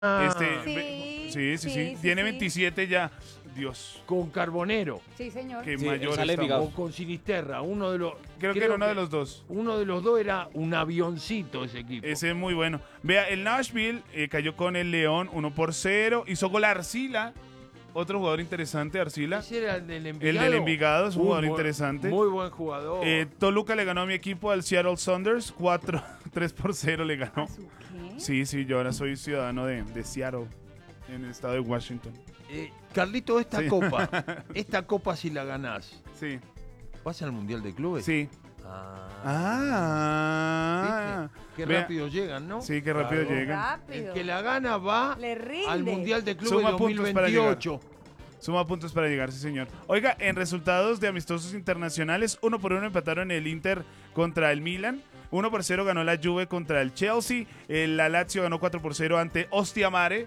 Sí. Tiene 27 ya. Dios. Con Carbonero. Sí, señor. Qué Sí, mayor sale está. Envigado. O con Sinisterra. Uno de los. Creo que era uno de los dos. Uno de los dos era un avioncito ese equipo. Ese es muy bueno. Vea, el Nashville cayó con el León 1-0. Hizo gol Arcila. Otro jugador interesante, Arcila. Ese era el del El Envigado. del Envigado es un jugador interesante. Muy buen jugador. Toluca le ganó a mi equipo al Seattle Sounders. 3-0 le ganó. ¿A su qué? Sí, yo ahora soy ciudadano de Seattle, en el estado de Washington. Carlito, esta Sí. copa si la ganás, Sí, ¿vas al Mundial de Clubes? sí. ¿Viste? Qué Vea. rápido llegan, ¿no? Sí, qué rápido Claro. llegan. Rápido. El que la gana va Le rinde. al Mundial de Clubes Suma puntos para 2028. Suma puntos para llegar, sí, señor. Oiga, en resultados de amistosos internacionales, 1-1 empataron el Inter contra el Milan. 1-0 ganó la Juve contra el Chelsea. La Lazio ganó 4-0 ante Ostia Mare.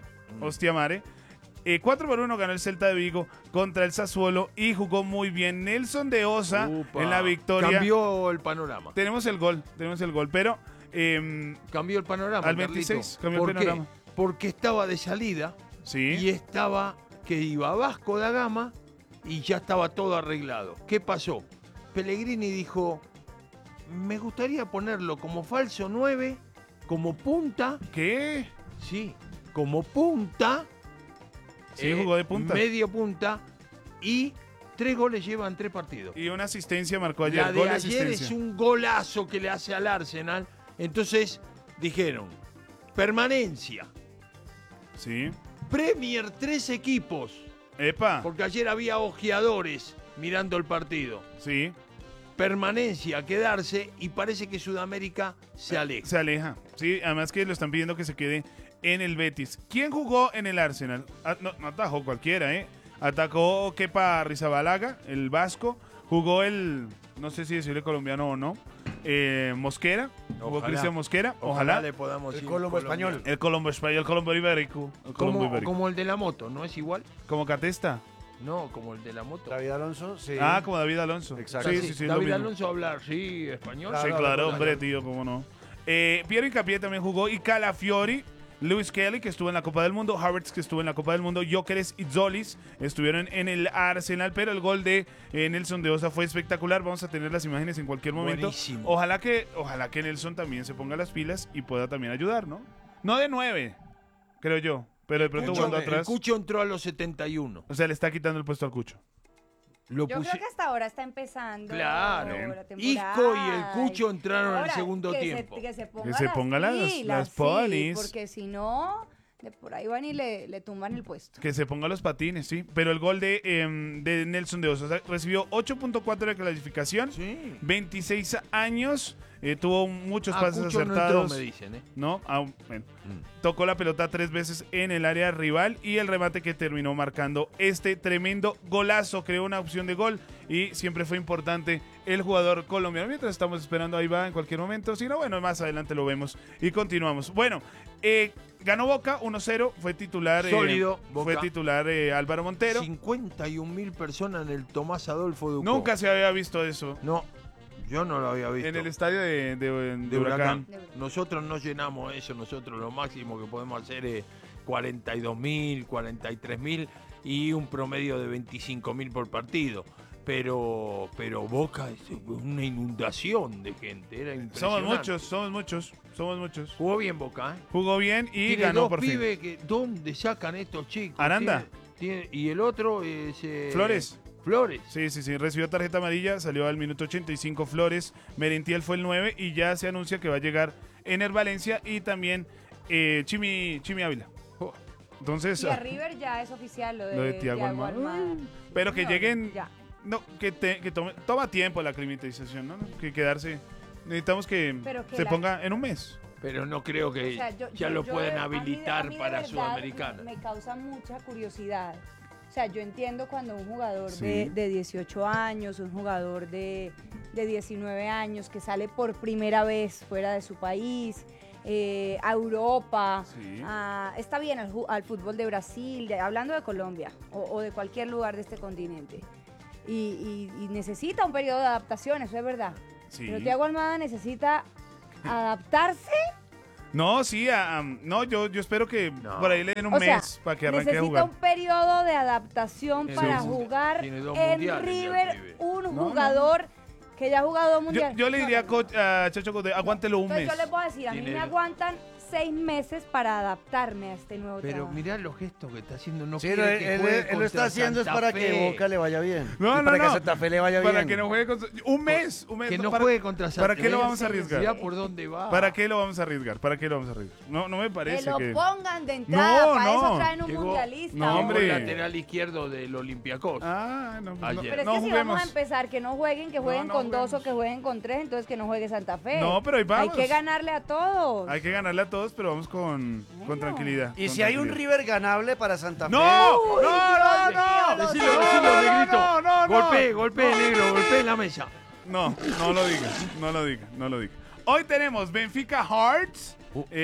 4-1 ganó el Celta de Vigo contra el Sassuolo y jugó muy bien Nelson de Osa Upa. en la victoria. Cambió el panorama. Tenemos el gol, pero Cambió el panorama. al Carlito. 26 cambió el ¿Por qué? panorama. Porque estaba de salida y Sí, estaba que iba a Vasco da Gama y ya estaba todo arreglado. ¿Qué pasó? Pellegrini dijo, me gustaría ponerlo como falso 9, como punta, ¿qué? sí, como punta, Sí, jugó de punta. medio punta, y 3 goles llevan 3 partidos. Y una asistencia marcó ayer. La de Gol y ayer asistencia. es un golazo que le hace al Arsenal. Entonces dijeron, permanencia, Sí. Premier 3 equipos, Epa. porque ayer había ojeadores mirando el partido. Sí. Permanencia, quedarse, y parece que Sudamérica se aleja. Se aleja. Sí, además que lo están pidiendo que se quede en el Betis. ¿Quién jugó en el Arsenal? No atajó cualquiera, ¿eh? Atacó Kepa Arrizabalaga, el vasco. Jugó el, no sé si decirle colombiano o no, Mosquera. Jugó Ojalá. Cristian Mosquera. Ojalá. le podamos El ir Colombo colombiano. español. El Colombo español, el Colombo ibérico. El Colombo Como, ibérico. como el de la moto, ¿no es igual? Como Catesta. No, como el de la moto. David Alonso, sí. Ah, como David Alonso. Exacto. Sí, sí, sí. lo David mismo. Alonso hablar, sí, español. Claro, Sí, claro, claro. hombre, tío, cómo no. Piero Hincapié también jugó y Calafiori, Lewis Kelly, que estuvo en la Copa del Mundo, Havertz, que estuvo en la Copa del Mundo, Gyökeres y Zolis estuvieron en el Arsenal, pero el gol de Nelson de Osa fue espectacular. Vamos a tener las imágenes en cualquier momento. Buenísimo. Ojalá que Nelson también se ponga las pilas y pueda también ayudar, ¿no? No de 9, creo yo, pero de pronto Cucho, jugando el atrás. Cucho entró a los 71. O sea, le está quitando el puesto al Cucho. Lo Yo puse- creo que hasta ahora está empezando Claro. la temporada. Isco y el Cucho entraron al Ahora, segundo que tiempo. que se ponga, Que se ponga las pilas, ponis. Sí, porque si no, de por ahí van y le tumban el puesto. Que se ponga los patines, sí. Pero el gol de Nelson de Osa, o sea, recibió 8.4 de clasificación, Sí. 26 años, tuvo muchos pases Cucho no acertados. entró, me dicen, ¿eh? No, bueno. Tocó la pelota 3 veces en el área rival y el remate que terminó marcando este tremendo golazo. Creó una opción de gol y siempre fue importante el jugador colombiano. Mientras estamos esperando, ahí va en cualquier momento. Si no, bueno, más adelante lo vemos y continuamos. Bueno, ganó Boca 1-0, fue titular. Sólido, Fue Boca. titular Álvaro Montero. 51.000 personas en el Tomás Adolfo Ducó. Nunca se había visto eso. No, yo no lo había visto. En el estadio de de Huracán. Huracán. Nosotros no llenamos eso, nosotros lo máximo que podemos hacer es 42.000, 43.000 y un promedio de 25.000 por partido. Pero Boca es una inundación de gente, era impresionante. Somos muchos. Jugó bien Boca, ¿eh? Jugó bien y Tiene ganó dos por fin. pibes que, ¿dónde sacan estos chicos? Aranda. Y el otro es... Flores. Flores. Sí, recibió tarjeta amarilla, salió al minuto 85 Flores, Merentiel fue el 9 y ya se anuncia que va a llegar Ener Valencia y también Chimi Ávila. Oh. Entonces, Y a River ya es oficial lo de Thiago Thiago Almada. Almada. pero que No, lleguen, ya. no, que toma tiempo la aclimatización, ¿no? Que quedarse, necesitamos que Pero que se la- ponga en un mes. Pero no creo que O sea, ya lo pueden a mí de- habilitar a mí de para verdad Sudamericana. Me causa mucha curiosidad. O sea, yo entiendo cuando un jugador Sí. de 18 años, un jugador de 19 años que sale por primera vez fuera de su país, a Europa, Sí. está bien al fútbol de Brasil, hablando de Colombia o de cualquier lugar de este continente. Y necesita un periodo de adaptación, eso es verdad. Sí. Pero Thiago Almada necesita adaptarse No, sí, no, yo espero que No. por ahí le den un O sea, mes para que arranque a necesita jugar. un periodo de adaptación Sí, para sí. jugar Tiene 2 en mundiales ya el River, pibe. un No, jugador que ya ha jugado mundial. Yo le diría No, no, no. a Chacho Cote, aguántelo un Entonces mes. yo les voy a decir, a mí Tiene- me aguantan 6 meses para adaptarme a este nuevo Pero trabajo. mirá los gestos que está haciendo. No Sí, quiere que juegue él lo contra está haciendo es Santa para Fe. que Boca le vaya bien. No, Y no, para que no. a Santa Fe le vaya bien. Para que no juegue con un mes, Que no para- juegue contra Santa ¿Para Fe. qué lo vamos a arriesgar? Mirá por dónde va. ¿Para qué lo vamos a arriesgar? ¿Para qué lo vamos a arriesgar? No me Que parece lo que... pongan de entrada, No, para no. eso traen un Llegó- mundialista. No, Llegó hombre. el lateral izquierdo del Olympiacos. Ah, no, pues no, Ayer. Pero es no que si juguemos. vamos a empezar, que no jueguen con juguemos. 2 o que jueguen con 3, entonces que no juegue Santa Fe. No, pero ahí vamos. Hay que ganarle a todos. Hay que ganarle a todos, pero vamos con Bueno. tranquilidad. Y con si hay un tranquilidad. River ganable para Santa Fe. ¡No! Uy, ¡No, Dios no, mío, no! Decilo, no, decilo, negrito. no. Golpee, negro, golpee en la mesa. No lo diga. Hoy tenemos Benfica Hearts.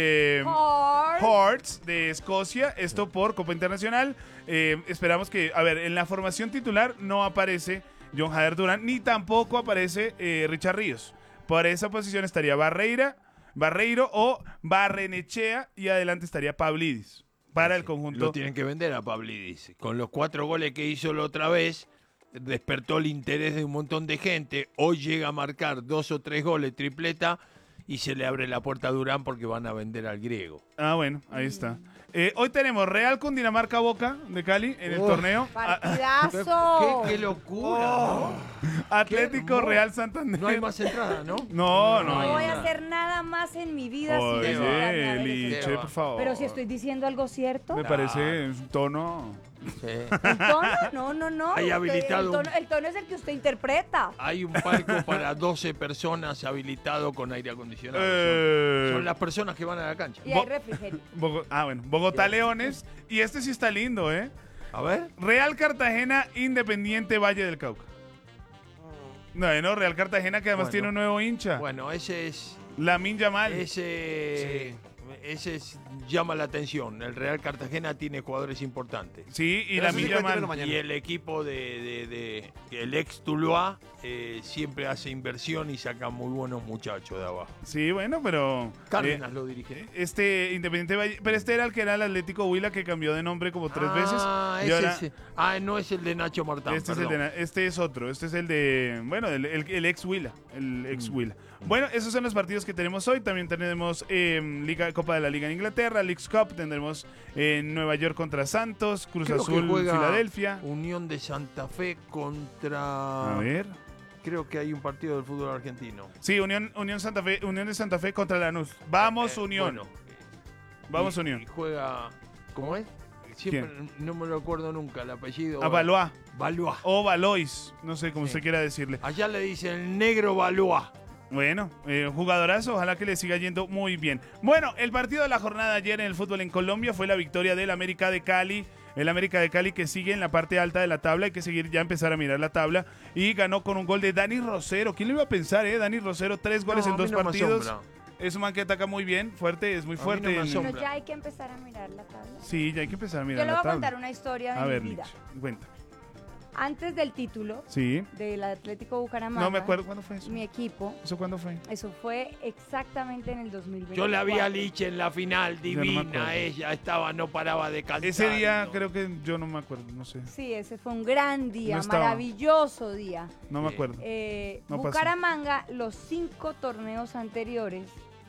Hearts de Escocia, esto por Copa Internacional. Esperamos que, a ver, en la formación titular no aparece John Jader Durán, ni tampoco aparece Richard Ríos. Por esa posición estaría Barreiro o Barrenechea y adelante estaría Pavlidis para el conjunto. Lo tienen que vender a Pavlidis. Con los 4 goles que hizo la otra vez, despertó el interés de un montón de gente. Hoy llega a marcar 2 o 3 goles, tripleta, y se le abre la puerta a Durán porque van a vender al griego. Ah, bueno, ahí está. Hoy tenemos Real con Dinamarca Boca de Cali en el torneo. Partidazo. ¡Qué locura! Atlético Qué hermoso. Real Santander. ¿no? No hay más entrada, ¿no? No. No voy a nada. hacer nada más en mi vida sin Oye, ganar eso. Liche, por favor. Pero si estoy diciendo algo cierto. Me parece un tono. Sí. ¿El tono? No. Hay habilitado El tono es el que usted interpreta. Hay un palco para 12 personas habilitado con aire acondicionado. Eh, Son las personas que van a la cancha. Y hay refrigerio. Bogotá Leones. Y este sí está lindo, ¿eh? A ver. Real Cartagena, Independiente Valle del Cauca. No, Real Cartagena que además Bueno. tiene un nuevo hincha. Bueno, ese es. Lamin Yamal. Ese llama la atención. El Real Cartagena tiene jugadores importantes. Sí, y Pero eso Lamin sí, cuéntemelo Yamal. mañana. Y el equipo el ex Tuluá siempre hace inversión y saca muy buenos muchachos de abajo. Sí, bueno, pero... Cárdenas lo dirige. Este Independiente Valle... Pero este era el que era el Atlético Huila que cambió de nombre como 3 veces. Y Ese ahora- no es el de Nacho Martán. Este es, perdón. este es otro, este es el de, bueno, el ex Huila, el ex Huila. Bueno, esos son los partidos que tenemos hoy. También tenemos Copa de la Liga en Inglaterra, Leagues Cup, tendremos Nueva York contra Santos, Cruz Creo que Azul, juega Filadelfia. Unión de Santa Fe contra. A ver. Creo que hay un partido del fútbol argentino. Sí, Unión de Santa Fe contra Lanús. Vamos Unión. Bueno, Vamos y Unión. juega. ¿Cómo es? Siempre no me lo acuerdo nunca el apellido. Valois Valois. o Valois, no sé cómo Sí. usted quiera decirle. Allá le dicen el negro Valois. Bueno, jugadorazo, ojalá que le siga yendo muy bien. Bueno, el partido de la jornada ayer en el fútbol en Colombia fue la victoria del América de Cali. El América de Cali que sigue en la parte alta de la tabla, hay que seguir ya empezar a mirar la tabla. Y ganó con un gol de Dani Rosero. ¿Quién le iba a pensar, Dani Rosero? 3 goles No, en a mí 2 no me partidos. asombra. Es un man que ataca muy bien, fuerte, es muy mí fuerte. no me en- asombra. Pero ya hay que empezar a mirar la tabla. Sí, ya hay que empezar a Yo mirar le la voy a tabla. contar una historia de A ver, mi vida. Lich, cuenta. Antes del título Sí. del Atlético Bucaramanga, No me acuerdo cuándo fue eso. mi equipo, ¿Eso cuándo fue? eso fue exactamente en el 2020. Yo la vi a Liche en la final, no me divina. acuerdo. Ella estaba, no paraba de cantar. Ese día ¿no? creo que yo no me acuerdo, no sé. Sí, ese fue un gran día, No estaba. maravilloso día. No me Sí. acuerdo. No pasó. Bucaramanga, los 5 torneos anteriores,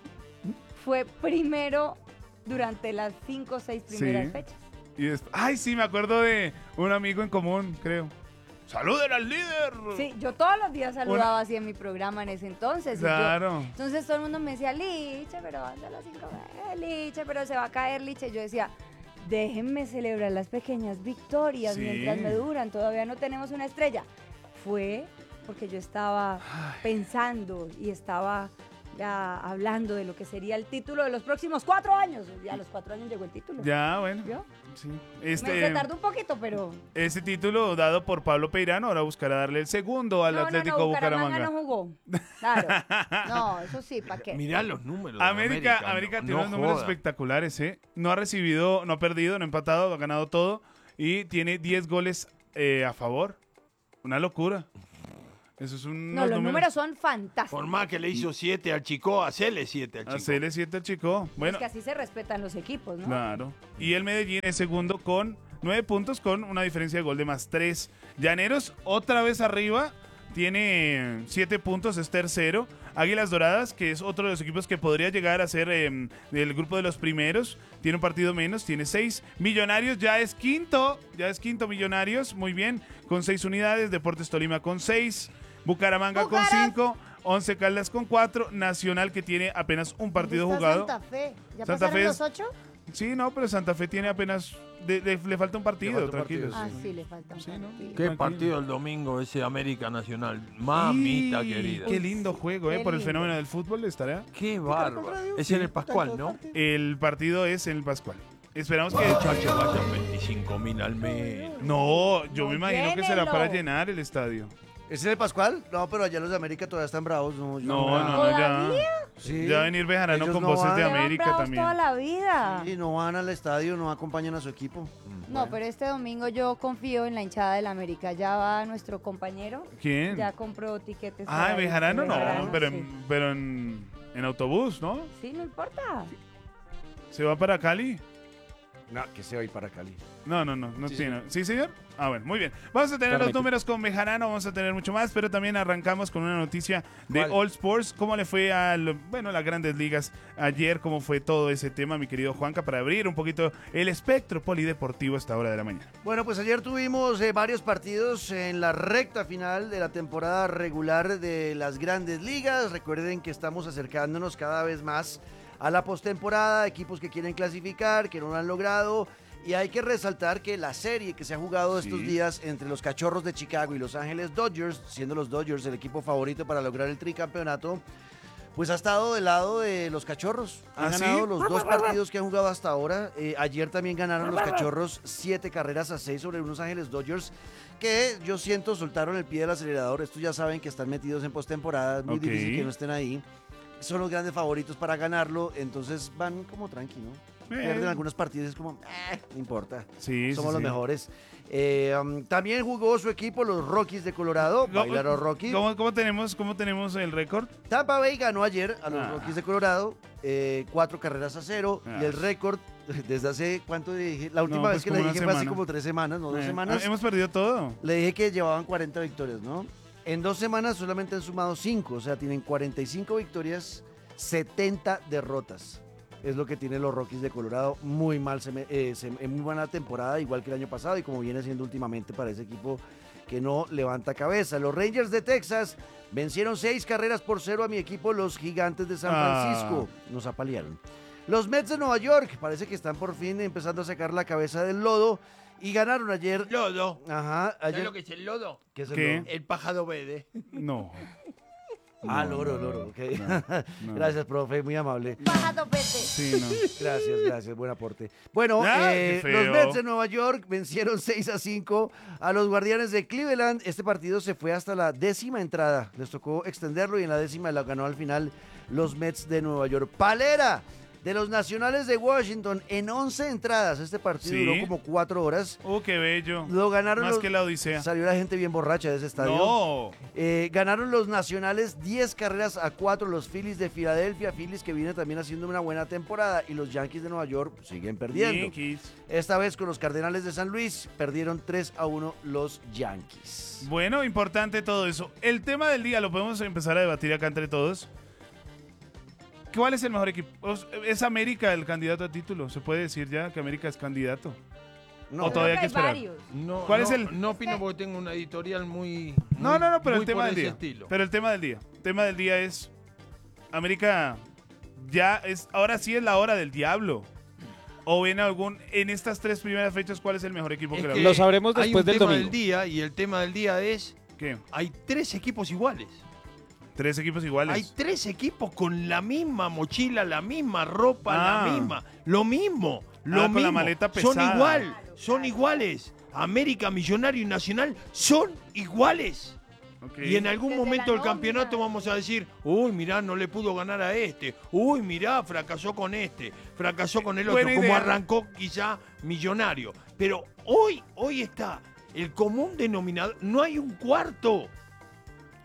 fue primero durante las 5 o 6 primeras Sí. fechas. Y ay, sí, me acuerdo de un amigo en común, creo. ¡Saluden al líder! Sí, yo todos los días saludaba así en mi programa en ese entonces. y yo- Claro. entonces todo el mundo me decía, Liche, pero anda a las 5 Liche, pero se va a caer, Liche. Yo decía, déjenme celebrar las pequeñas victorias Sí. mientras me duran, todavía no tenemos una estrella. Fue porque yo estaba pensando y estaba ya hablando de lo que sería el título de los próximos 4 años. Ya a los 4 años llegó el título. Ya, bueno. ¿Vio? Sí. Se tardó un poquito, pero... Ese título dado por Pablo Peirano, ahora buscará darle el segundo al Atlético Bucaramanga Bucaramanga. no jugó. Claro. No, eso sí, ¿para qué? Mirá los números. de América tiene no unos números joda. espectaculares, ¿eh? No ha recibido, no ha perdido, no ha empatado, ha ganado todo y tiene 10 goles a favor. Una locura. Eso es un. No, los números son fantásticos. Por más que le hizo 7 al Chico, hacele 7 al Chico. Hacerle 7 al Chico. Bueno, Es que así se respetan los equipos, ¿no? claro. Y el Medellín es segundo con 9 puntos, con una diferencia de gol de +3. Llaneros, otra vez arriba, tiene 7 puntos, es tercero. Águilas Doradas, que es otro de los equipos que podría llegar a ser del grupo de los primeros, tiene un partido menos, tiene 6. Millonarios ya es quinto Millonarios, muy bien, con 6 unidades. Deportes Tolima con 6. Bucaramanga con 5. 11 Caldas con 4. Nacional, que tiene apenas un partido ¿Dónde jugado. está Santa Fe. ¿Ya Santa pasaron Fe los es- 8? Sí, no, pero Santa Fe tiene apenas. Le falta un partido, Le falta un tranquilos. partido, Ah, sí, le falta un Sí, ¿no? partido. Qué Tranquilo. partido el domingo ese América Nacional. Mamita Y querida. Qué lindo juego, Qué por el lindo. fenómeno del fútbol estará. Qué bárbaro. Es en el Pascual, ¿no? El partido es en el Pascual. Esperamos que. Muchachos, vayan 25.000 al mes. No, yo me No, imagino que será para llénelo. llenar el estadio. ¿Ese es el Pascual? No, pero allá los de América todavía están bravos. No, yo No, voy. no, ya. ¿Todavía? Sí. Ya va a venir Bejarano Ellos con no voces van. de Llevan América bravos también. toda la vida. Sí, no van al estadio, no acompañan a su equipo. No, pero este domingo yo confío en la hinchada del América. Ya va nuestro compañero. ¿Quién? Ya compró tiquetes. Ah, para ir. Bejarano no, Bejarano, pero, sí. pero en autobús, ¿no? Sí, no importa. ¿Se va para Cali? No, que se va a ir para Cali. No Sí, tiene. ¿Sí, señor? Ah, bueno, muy bien. Vamos a tener los números con Bejarano, vamos a tener mucho más, pero también arrancamos con una noticia de ¿Cuál? All Sports. ¿Cómo le fue a las grandes ligas ayer? ¿Cómo fue todo ese tema, mi querido Juanca, para abrir un poquito el espectro polideportivo a esta hora de la mañana? Bueno, pues ayer tuvimos varios partidos en la recta final de la temporada regular de las grandes ligas. Recuerden que estamos acercándonos cada vez más a la postemporada, equipos que quieren clasificar, que no lo han logrado. Y hay que resaltar que la serie que se ha jugado estos Sí. días entre los Cachorros de Chicago y Los Ángeles Dodgers, siendo los Dodgers el equipo favorito para lograr el tricampeonato, pues ha estado del lado de los Cachorros. Han ¿Ah, sí? ganado los 2 partidos que han jugado hasta ahora. Ayer también ganaron los Cachorros 7 carreras a 6 sobre unos Ángeles Dodgers que yo siento soltaron el pie del acelerador. Estos ya saben que están metidos en postemporada, es muy Ok. difícil que no estén ahí. Son los grandes favoritos para ganarlo, entonces van como tranqui, ¿no? Pierden algunos partidos, es como, no importa, Sí, somos sí, los sí. mejores. También jugó su equipo, los Rockies de Colorado, bailaron Rockies. ¿Cómo tenemos el récord? Tampa Bay ganó ayer a los Ah. Rockies de Colorado, 4 carreras a 0, Ah. y el récord, desde hace, ¿cuánto dije? La última No, vez pues que le como una dije fue hace semana. como 3 semanas, no 2 Eh, semanas. Hemos perdido todo. Le dije que llevaban 40 victorias, ¿no? En 2 semanas solamente han sumado 5, o sea, tienen 45 victorias, 70 derrotas. Es lo que tienen los Rockies de Colorado. Muy mal, muy buena temporada, igual que el año pasado y como viene siendo últimamente para ese equipo que no levanta cabeza. Los Rangers de Texas vencieron 6 carreras por 0 a mi equipo, los Gigantes de San Francisco. Nos apalearon. Los Mets de Nueva York, parece que están por fin empezando a sacar la cabeza del lodo y ganaron ayer. Lodo. Ajá, ¿Sabes ayer. lo que es el lodo? ¿Qué es el ¿Qué? lodo? El pájaro verde. No. Ah, No, loro, ok. no. Gracias, profe, muy amable. Pájaro verde. Sí, no. Gracias, buen aporte. Bueno, Qué feo. los Mets de Nueva York vencieron 6-5 a los Guardianes de Cleveland. Este partido se fue hasta la 10ª entrada. Les tocó extenderlo y en la 10ª la ganó al final los Mets de Nueva York. Palera de los Nacionales de Washington en 11 entradas. Este partido Sí. duró como 4 horas. Qué bello. Lo ganaron Más los... que la Odisea. Salió la gente bien borracha de ese estadio. No. Ganaron los Nacionales 10 carreras a 4, los Phillies de Filadelfia, Phillies que vienen también haciendo una buena temporada, y los Yankees de Nueva York siguen perdiendo. Yankees. Esta vez con los Cardenales de San Luis, perdieron 3-1 los Yankees. Bueno, importante todo eso. El tema del día lo podemos empezar a debatir acá entre todos. ¿Cuál es el mejor equipo? ¿Es América el candidato a título? ¿Se puede decir ya que América es candidato? No, O todavía hay que esperar. Varios. No, ¿Cuál no, es el- No opino porque tengo una editorial muy. No, pero muy el tema por del ese día. estilo. Pero el tema del día. El tema del día es América ya es ahora sí es la hora del diablo. O ven en estas 3 primeras fechas cuál es el mejor equipo Es que la que Lo sabremos hay después un del tema domingo. del día, y el tema del día es: ¿Qué? hay 3 equipos iguales. 3 equipos iguales. Hay 3 equipos con la misma mochila, la misma ropa, Ah. la misma. Lo mismo. Lo con la mismo. maleta Son pesada. son iguales. América, Millonario y Nacional son iguales. Ok. Y en algún Desde momento la del campeonato nómina. vamos a decir: uy, mirá, no le pudo ganar a este. Uy, mirá, fracasó con este. Fracasó con el otro. Buena Como idea. arrancó quizá Millonario. Pero hoy está el común denominador. No hay un cuarto.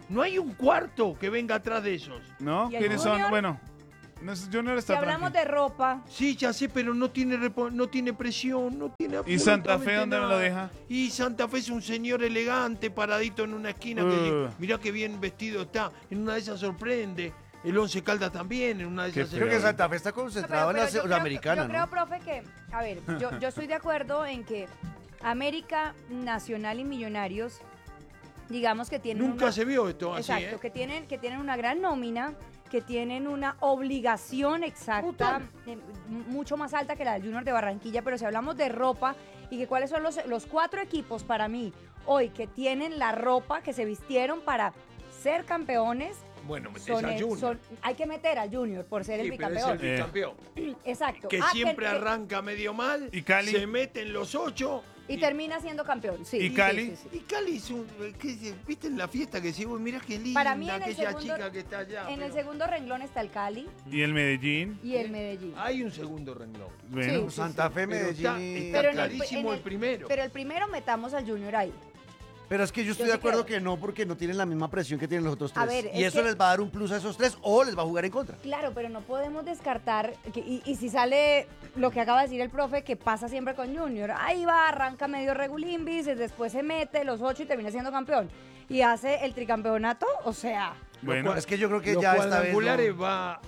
No hay un cuarto que venga atrás de esos. ¿No? ¿Y el ¿Quiénes son? Junior? Bueno, Junior Si está hablamos tranquilo. de ropa, Sí, ya sé, pero no tiene presión, no tiene ¿Y Santa Fe absolutamente dónde me lo nada. deja? Y Santa Fe es un señor elegante, paradito en una esquina. Mirá qué bien vestido está. En una de esas sorprende. El Once Caldas también, en una de Qué esas. Creo que Santa Fe está no, concentrado en la yo creo, sudamericana, yo creo, ¿no? profe, que, a ver, yo estoy de acuerdo en que América, Nacional y Millonarios, digamos que tienen Nunca una- se vio esto así, Exacto, que tienen una gran nómina, que tienen una obligación exacta, Total. mucho más alta que la del Junior de Barranquilla, pero si hablamos de ropa y que cuáles son los 4 equipos para mí hoy que tienen la ropa que se vistieron para ser campeones, Bueno, metés a Junior. hay que meter al Junior por ser el Sí, pero es bicampeón. el bicampeón. Exacto. Que Ah, siempre arranca medio mal, ¿Y Cali? se meten los 8. y termina siendo campeón. Sí, ¿Y sí, Cali? sí, sí. Y Cali es un. ¿Viste en la fiesta que decimos? Mirá qué linda Para mí en el aquella segundo- chica que está allá. En el pero segundo renglón está el Cali ¿Y el Medellín? y el Medellín. Hay un segundo renglón. Bueno, Sí. Santa Fe, Pero Medellín está, y... está Pero en el- clarísimo en el primero. Pero el primero metamos al Junior ahí. Pero es que yo estoy Yo de sí acuerdo creo. que no, porque no tienen la misma presión que tienen los otros A tres. ver, y es eso que- les va a dar un plus a esos tres o les va a jugar en contra. Claro, pero no podemos descartar, y si sale lo que acaba de decir el profe, que pasa siempre con Junior, ahí va, arranca medio regulimbis, después se mete los 8 y termina siendo campeón. Y hace el tricampeonato, o sea, bueno. Es que yo creo que Los ya esta vez... cuadrangulares no. va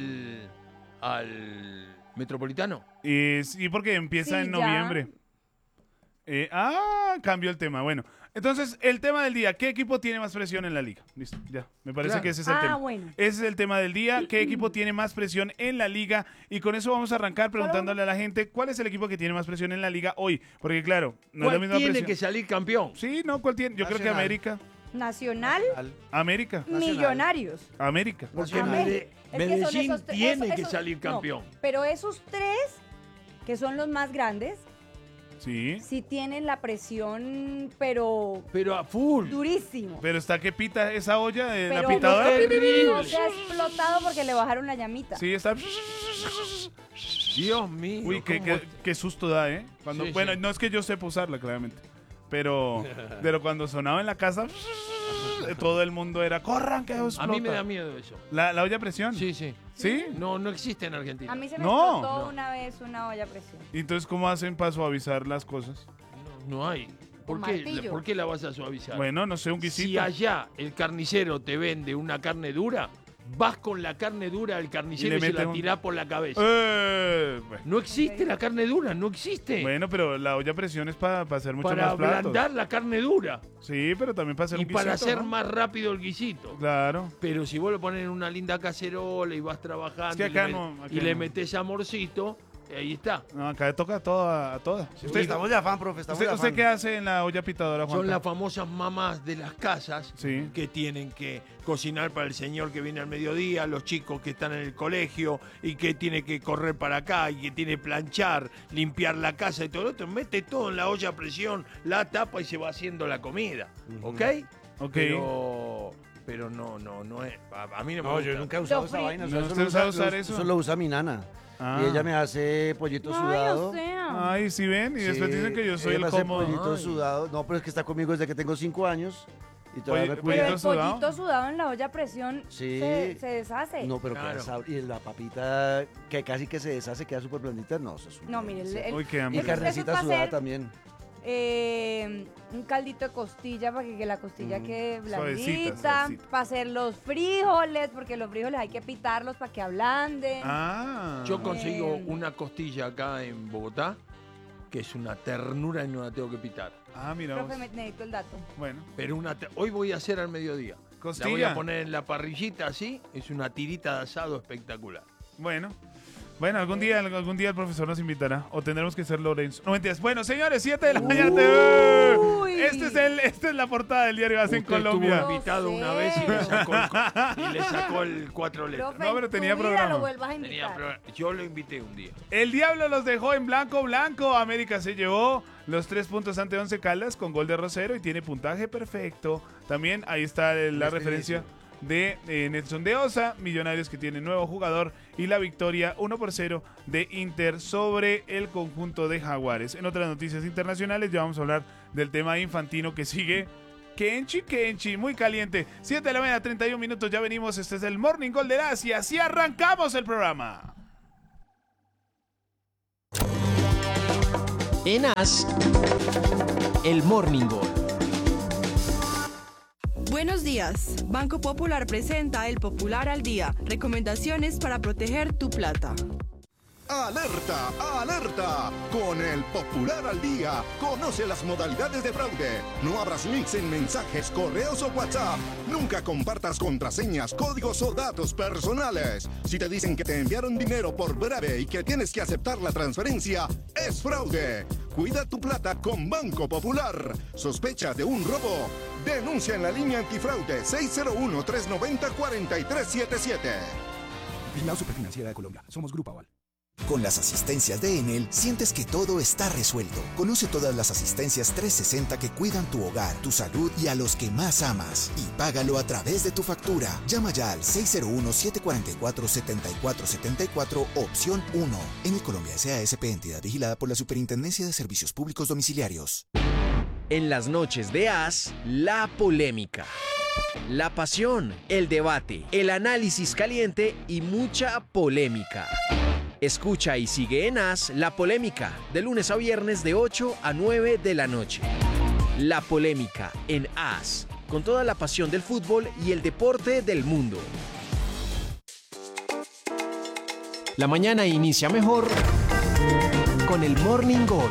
al Metropolitano. Sí, porque empieza Sí, en ya. noviembre. Cambió el tema. Bueno, entonces, el tema del día. ¿Qué equipo tiene más presión en la liga? Listo, ya. Me parece Claro. que ese es el tema. bueno. Ese es el tema del día. ¿Qué equipo tiene más presión en la liga? Y con eso vamos a arrancar preguntándole a la gente cuál es el equipo que tiene más presión en la liga hoy. Porque, claro, no es la ¿Cuál misma tiene presión. que salir campeón? Sí, ¿no? ¿Cuál tiene? Yo creo que Nacional. América. Nacional, América. Nacional. Millonarios. América. Porque América. Mede- Es que son Medellín esos- tiene que esos- salir no, campeón. pero esos 3, que son los más grandes, Sí. sí tienen la presión, pero Pero a full. durísimo. Pero está que pita esa olla de la Pero pitadora. terrible. no se ha explotado porque le bajaron la llamita. Sí, está. Dios mío. Uy, qué, ¿cómo- qué susto da, ¿eh? Cuando, Sí, bueno, sí. no es que yo sepa usarla, claramente. Pero cuando sonaba en la casa, todo el mundo era, corran que explota. A mí me da miedo eso. La olla a presión. Sí, sí. ¿Sí? No, no existe en Argentina. A mí se me No. explotó No. una vez una olla a presión. ¿Y entonces cómo hacen para suavizar las cosas? No hay. Con ¿Por qué, martillo. ¿Por qué la vas a suavizar? Bueno, no sé, un si guisito. allá el carnicero te vende una carne dura, vas con la carne dura al carnicero Y y, le se mete la un- tirás por la cabeza. Bueno. No existe la carne dura, no existe. Bueno, pero la olla a presión es para hacer mucho para más platos. ablandar la carne dura Sí, pero también para hacer y un para guisito, hacer ¿no? más rápido el guisito. Claro. Pero si vos lo pones en una linda cacerola y vas trabajando Es que acá y, no, acá y le no. metes amorcito, ahí está. No, acá le toca a toda. Usted, estamos de afán, profe, estamos de ¿Usted afán. qué hace en la olla pitadora, Juan? Son las famosas mamás de las casas Sí. que tienen que cocinar para el señor que viene al mediodía, los chicos que están en el colegio y que tiene que correr para acá y que tiene que planchar, limpiar la casa y todo lo otro. Mete todo en la olla a presión, la tapa y se va haciendo la comida. ¿Ok? Ok. Pero no es. A mí no me No, gusta. yo nunca he usado Lo esa fri- vaina. ¿No eso usted lo sabe usar eso? Eso lo usa mi nana. Ah. Y ella me hace pollito sudado. Ay, o sea. Ay, ¿sí ven? Y después Sí, dicen que yo soy ella el me hace cómodo. pollito Ay. sudado. No, pero es que está conmigo desde que tengo 5 años. Y todavía Oye, me Pero cuida. el ¿Pollito sudado? pollito sudado en la olla a presión Sí. se deshace. No, pero Claro. queda y la papita que casi que se deshace, queda súper blandita. No, eso es una No, mire, delicia. Uy, qué Y hambre. eso es carnecita para sudada hacer- también. un caldito de costilla para que la costilla quede Suavecita, blandita, suavecita. para hacer los frijoles, porque los frijoles hay que pitarlos para que ablanden. Ah. Yo consigo Bien. una costilla acá en Bogotá que es una ternura y no la tengo que pitar. Ah, mira Profe, vos. necesito el dato. Bueno. Pero hoy voy a hacer al mediodía. Costilla. La voy a poner en la parrillita así. Es una tirita de asado espectacular. Bueno. Bueno, algún día el profesor nos invitará. O tendremos que ser Lorenzo. No mentiras. Bueno, señores, 7 de la mañana. Uy. Esta es la portada del diario Hace en Usted Colombia. estuvo invitado una vez y le sacó el 4 letras. Profe, No, pero en tenía tu vida programa. lo vuelvas a Tenía invitar. programa. Yo lo invité un día. El Diablo los dejó en blanco. América se llevó los 3 puntos ante Once Caldas con gol de Rosero y tiene puntaje perfecto. También ahí está la referencia de Nelson de Osa, Millonarios que tiene nuevo jugador y la victoria 1-0 de Inter sobre el conjunto de Jaguares. En otras noticias internacionales ya vamos a hablar del tema de Infantino que sigue Kenchi, muy caliente. 7 de la mañana, 31 minutos, ya venimos. Este es el Morning Gol de las y así arrancamos el programa. En As, el Morning Gol. Buenos días. Banco Popular presenta el Popular al Día. Recomendaciones para proteger tu plata. ¡Alerta! ¡Alerta! Con el Popular al Día, conoce las modalidades de fraude. No abras links en mensajes, correos o WhatsApp. Nunca compartas contraseñas, códigos o datos personales. Si te dicen que te enviaron dinero por breve y que tienes que aceptar la transferencia, es fraude. Cuida tu plata con Banco Popular. ¿Sospecha de un robo? Denuncia en la línea antifraude 601-390-4377. Vigilado Superfinanciera de Colombia. Somos Grupo Aval. Con las asistencias de Enel, sientes que todo está resuelto. Conoce todas las asistencias 360 que cuidan tu hogar, tu salud y a los que más amas. Y págalo a través de tu factura. Llama ya al 601-744-7474, opción 1. Enel Colombia S.A.S.P. entidad vigilada por la Superintendencia de Servicios Públicos Domiciliarios. En las noches de As, la polémica. La pasión, el debate, el análisis caliente y mucha polémica. Escucha y sigue en As La Polémica, de lunes a viernes de 8 a 9 de la noche. La Polémica en As, con toda la pasión del fútbol y el deporte del mundo. La mañana inicia mejor con el Morning Gol.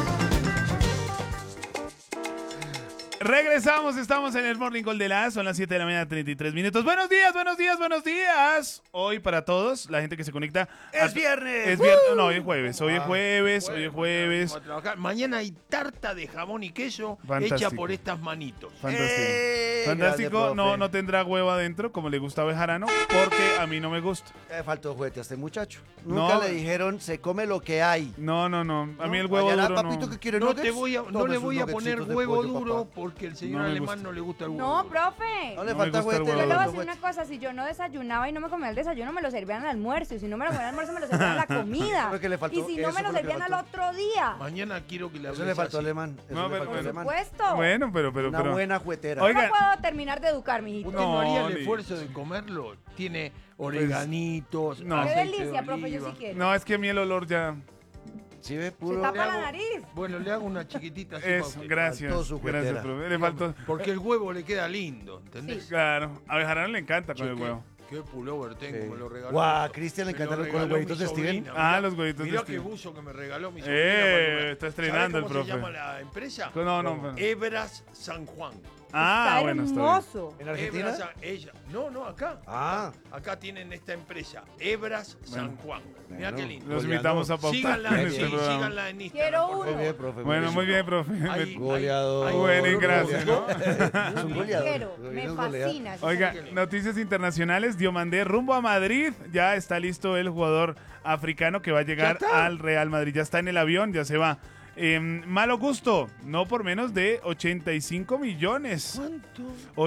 Regresamos, estamos en el Morning Gol de las, son las 7 de la mañana, 33 minutos. Buenos días, buenos días, buenos días. Hoy para todos, la gente que se conecta. ¡Es viernes! Es viernes, no, hoy es jueves, hoy es jueves. Vamos a trabajar. Mañana hay tarta de jamón y queso Fantástico. hecha por estas manitos. Fantástico. Gracias, Fantástico, profe. no tendrá huevo adentro, como le gusta a Bejarano, porque a mí no me gusta. Faltó juguete a este muchacho. Nunca No. le dijeron, se come lo que hay. No, a mí el huevo Mañana, duro papito, no. que quiere No, nuggets, le voy a tome sus poner nuggetsitos de huevo pollo, duro papá. porque el señor No me alemán gusta. no le gusta el huevo No, duro. profe. No le No falta me gusta el juguete. huevo Yo le voy a duro. decir una cosa, si yo no desayunaba y no me comía el desayuno, me lo servían al almuerzo. Y si no me lo comía al almuerzo, me lo servían a la comida. Porque le faltó- Y si no, eso me lo fue lo que servían le al faltó. otro día. Mañana quiero que le Eso hables le faltó así. alemán. Eso No, le pero- faltó Por alemán. supuesto. Bueno, pero. Una buena juguetera. Oiga. No puedo terminar de educar, mijito. ¿Usted no haría el Liz. esfuerzo de comerlo? Tiene oreganitos, no. Qué aceite delicia, de profe, yo oliva. sí quiero. No, es que a mí el olor ya Sí, ve, Se puro. tapa la hago- nariz. Bueno, le hago una chiquitita así es. para usted. Gracias. Faltó su Gracias, juguetera. profe. Le faltó. Porque el huevo le queda lindo, ¿entendés? Claro, a Bejarano le encanta con Che, el huevo. Qué pullover tengo, me lo regaló. Guau, a Cristian le Me lo encantan con los regaló huevitos mi de Steven. sobrina. Ah, Mirá- los huevitos de mirá Steven. qué buzo que me regaló mi sobrina. Está estrenando el ¿Sabe profe. cómo se llama la empresa? No. Ebras San Juan. Ah, Está bueno, está bien. hermoso. ¿En Argentina? Ebras ella. No, acá. Ah. Acá tienen esta empresa, Ebras San Juan. Mirá qué lindo. Los invitamos a pautar Síganla, en sí, este programa. síganla en Instagram. Quiero por uno. favor. Muy bien, profe. Bueno, muy bien, profe. Ahí- Goleador. ahí- Bueno, y ahí- gracias, ¿no? Es un goleador. Quiero, me Viene un goleador. fascina. ese Oiga, sentido. noticias internacionales. Diomandé rumbo a Madrid. Ya está listo el jugador africano que va a llegar ¿Ya está? al Real Madrid. Ya está en el avión, ya se va. Malo gusto, no por menos de 85 millones. ¿Cuánto?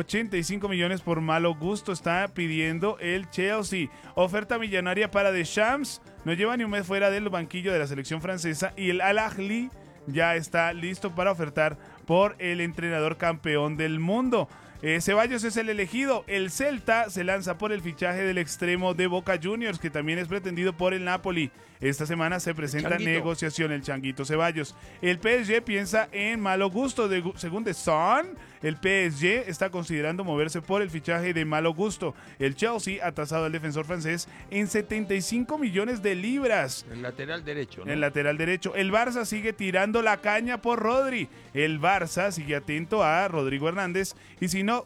85 millones por malo gusto está pidiendo el Chelsea. Oferta millonaria para Deschamps. No lleva ni un mes fuera del banquillo de la selección francesa. Y el Al Ahly ya está listo para ofertar por el entrenador campeón del mundo. Ceballos es el elegido. El Celta se lanza por el fichaje del extremo de Boca Juniors, que también es pretendido por el Napoli. Esta semana se presenta Changuito. negociación el Changuito Ceballos. El PSG piensa en malo gusto. Según The Sun, el PSG está considerando moverse por el fichaje de malo gusto. El Chelsea ha tasado al defensor francés en 75 millones de libras. El lateral derecho, ¿no? El lateral derecho. El Barça sigue tirando la caña por Rodri. El Barça sigue atento a Rodrigo Hernández y si no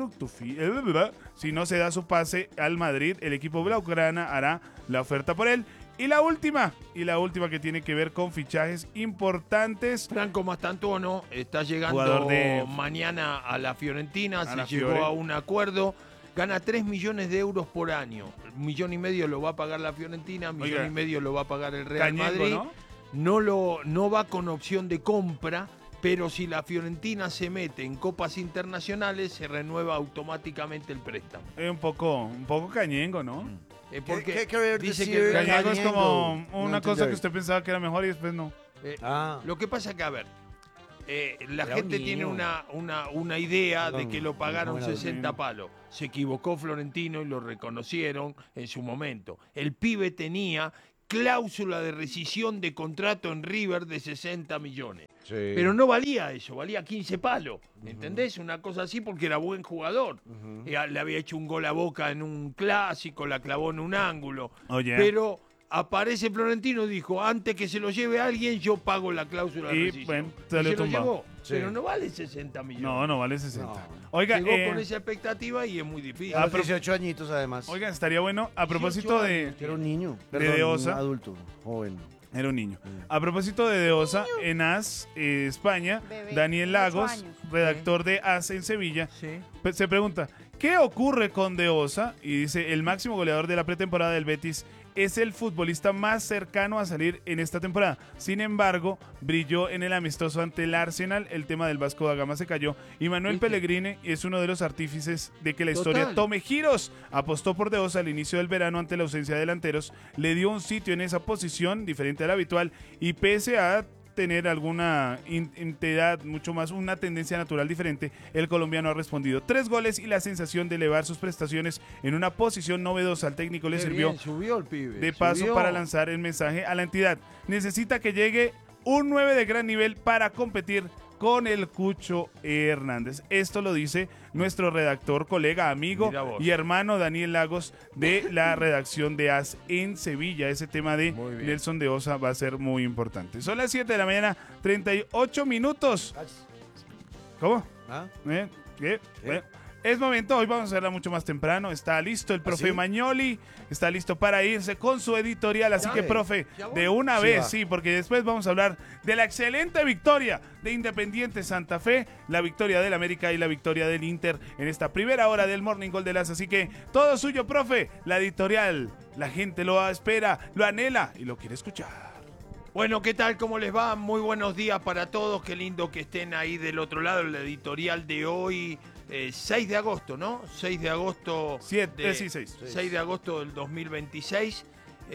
si no se da su pase al Madrid, el equipo blaugrana hará la oferta por él. Y la última que tiene que ver con fichajes importantes. Franco Mastantuono está llegando Jugador de- mañana a la Fiorentina, A se la llegó Fiore. a un acuerdo, gana 3 millones de euros por año. 1,5 millones lo va a pagar la Fiorentina, 1,5 Oiga, millones lo va a pagar el Real Cañengo, Madrid. ¿no? No va con opción de compra, pero si la Fiorentina se mete en copas internacionales, se renueva automáticamente el préstamo. Es un poco Cañengo, ¿no? Porque qué querer dice decir? que Cañengo es como Cañengo. una No cosa entendí. que usted pensaba que era mejor y después no. lo que pasa es que, a ver, La Era gente un tiene niño. una idea de Perdón, que lo pagaron un joven 60 adulto. palos. Se equivocó Florentino y lo reconocieron en su momento. El pibe tenía cláusula de rescisión de contrato en River de 60 millones. Pero no valía eso, valía 15 palos. ¿Entendés? Una cosa así porque era buen jugador. Le había hecho un gol a Boca en un clásico, la clavó en un ángulo. Oye. Pero aparece Florentino y dijo, antes que se lo lleve alguien, yo pago la cláusula de Y, rescisión. bueno, Y salió se lo tumbado. llevó, Sí. pero no vale 60 millones. No, no vale 60. No. Oiga, Llegó con esa expectativa y es muy difícil. A los 18 añitos, además. oiga, estaría bueno, a propósito de... Era un niño. De Perdón, Deosa. un adulto, joven. Era un niño. A propósito de Deosa, en AS, España, Bebé, Daniel 8 Lagos, años. redactor de AS en Sevilla, Sí. se pregunta, ¿qué ocurre con Deosa? Y dice, el máximo goleador de la pretemporada del Betis es el futbolista más cercano a salir en esta temporada. Sin embargo, brilló en el amistoso ante el Arsenal, el tema del Vasco da Gama se cayó, y Manuel ¿Viste? Pellegrini es uno de los artífices de que la Total. historia tome giros. Apostó por Deosa al inicio del verano ante la ausencia de delanteros, le dio un sitio en esa posición, diferente a la habitual, y pese a tener alguna entidad mucho más, una tendencia natural diferente, el colombiano ha respondido. 3 goles y la sensación de elevar sus prestaciones en una posición novedosa al técnico le Qué sirvió bien, subió el pibe. de paso subió. para lanzar el mensaje a la entidad. Necesita que llegue un 9 de gran nivel para competir con el Cucho Hernández. Esto lo dice nuestro redactor, colega, amigo Mira vos. y hermano Daniel Lagos de la redacción de AS en Sevilla. Ese tema de Muy bien. Nelson de Osa va a ser muy importante. Son las 7 de la mañana, 38 minutos. ¿Cómo? ¿Ah? ¿Qué? Bueno, es momento, hoy vamos a hacerla mucho más temprano. Está listo el profe ¿sí? Magnoli, está listo para irse con su editorial. Así Ya que, ve, profe, ya voy. de una Sí vez, va. sí, porque después vamos a hablar de la excelente victoria de Independiente Santa Fe, la victoria del América y la victoria del Inter en esta primera hora del Morning Gol de las. Así que todo suyo, profe, la editorial. La gente lo espera, lo anhela y lo quiere escuchar. Bueno, ¿qué tal? ¿Cómo les va? Muy buenos días para todos. Qué lindo que estén ahí del otro lado. La editorial de hoy, 6 de agosto, ¿no? 6 de agosto. 6 de agosto del 2026.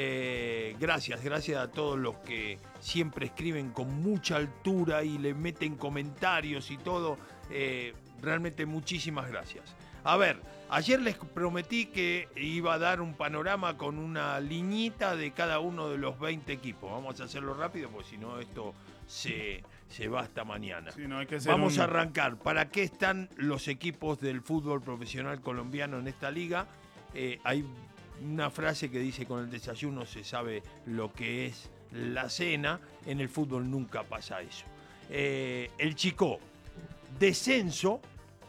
Gracias a todos los que siempre escriben con mucha altura y le meten comentarios y todo. Realmente muchísimas gracias. A ver, ayer les prometí que iba a dar un panorama con una liñita de cada uno de los 20 equipos. Vamos a hacerlo rápido porque si no esto se va hasta mañana. Sí, no, hay que hacer Vamos a arrancar. ¿Para qué están los equipos del fútbol profesional colombiano en esta liga? Hay una frase que dice: con el desayuno se sabe lo que es la cena. En el fútbol nunca pasa eso. El Chicó, descenso,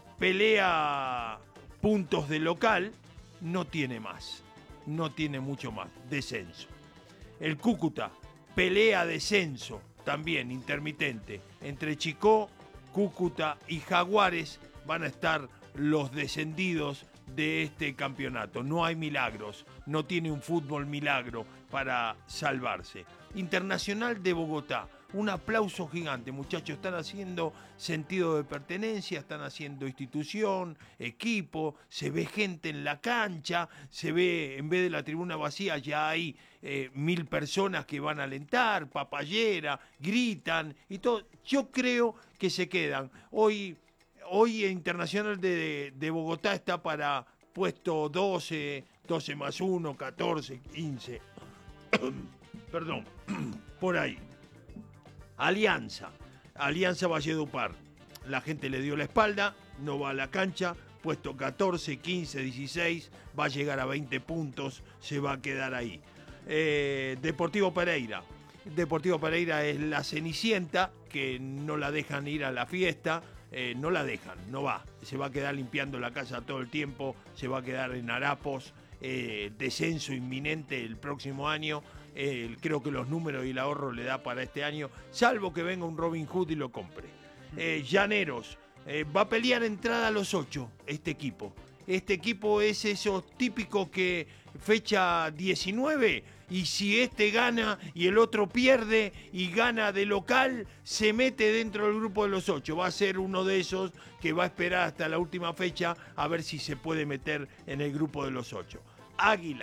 pelea puntos de local, no tiene más. No tiene mucho más. Descenso. El Cúcuta, pelea descenso, también intermitente. Entre Chicó, Cúcuta y Jaguares van a estar los descendidos de este campeonato. No hay milagros, no tiene un fútbol milagro para salvarse. Internacional de Bogotá, un aplauso gigante, muchachos, están haciendo sentido de pertenencia, están haciendo institución, equipo, se ve gente en la cancha, se ve, en vez de la tribuna vacía, ya hay 1000 personas que van a alentar, papayera, gritan y todo. Yo creo que se quedan. Hoy Internacional de Bogotá está para puesto 12, 12 más 1, 14, 15. Perdón, por ahí. Alianza Valledupar. La gente le dio la espalda, no va a la cancha, puesto 14, 15, 16, va a llegar a 20 puntos, se va a quedar ahí. Deportivo Pereira. Deportivo Pereira es la cenicienta, que no la dejan ir a la fiesta, no la dejan, no va. Se va a quedar limpiando la casa todo el tiempo, se va a quedar en harapos, descenso inminente el próximo año. Creo que los números y el ahorro le da para este año, salvo que venga un Robin Hood y lo compre. Llaneros, va a pelear entrada a los 8 este equipo. Este equipo es eso típico que fecha 19 y si este gana y el otro pierde y gana de local, se mete dentro del grupo de los 8. Va a ser uno de esos que va a esperar hasta la última fecha a ver si se puede meter en el grupo de los 8.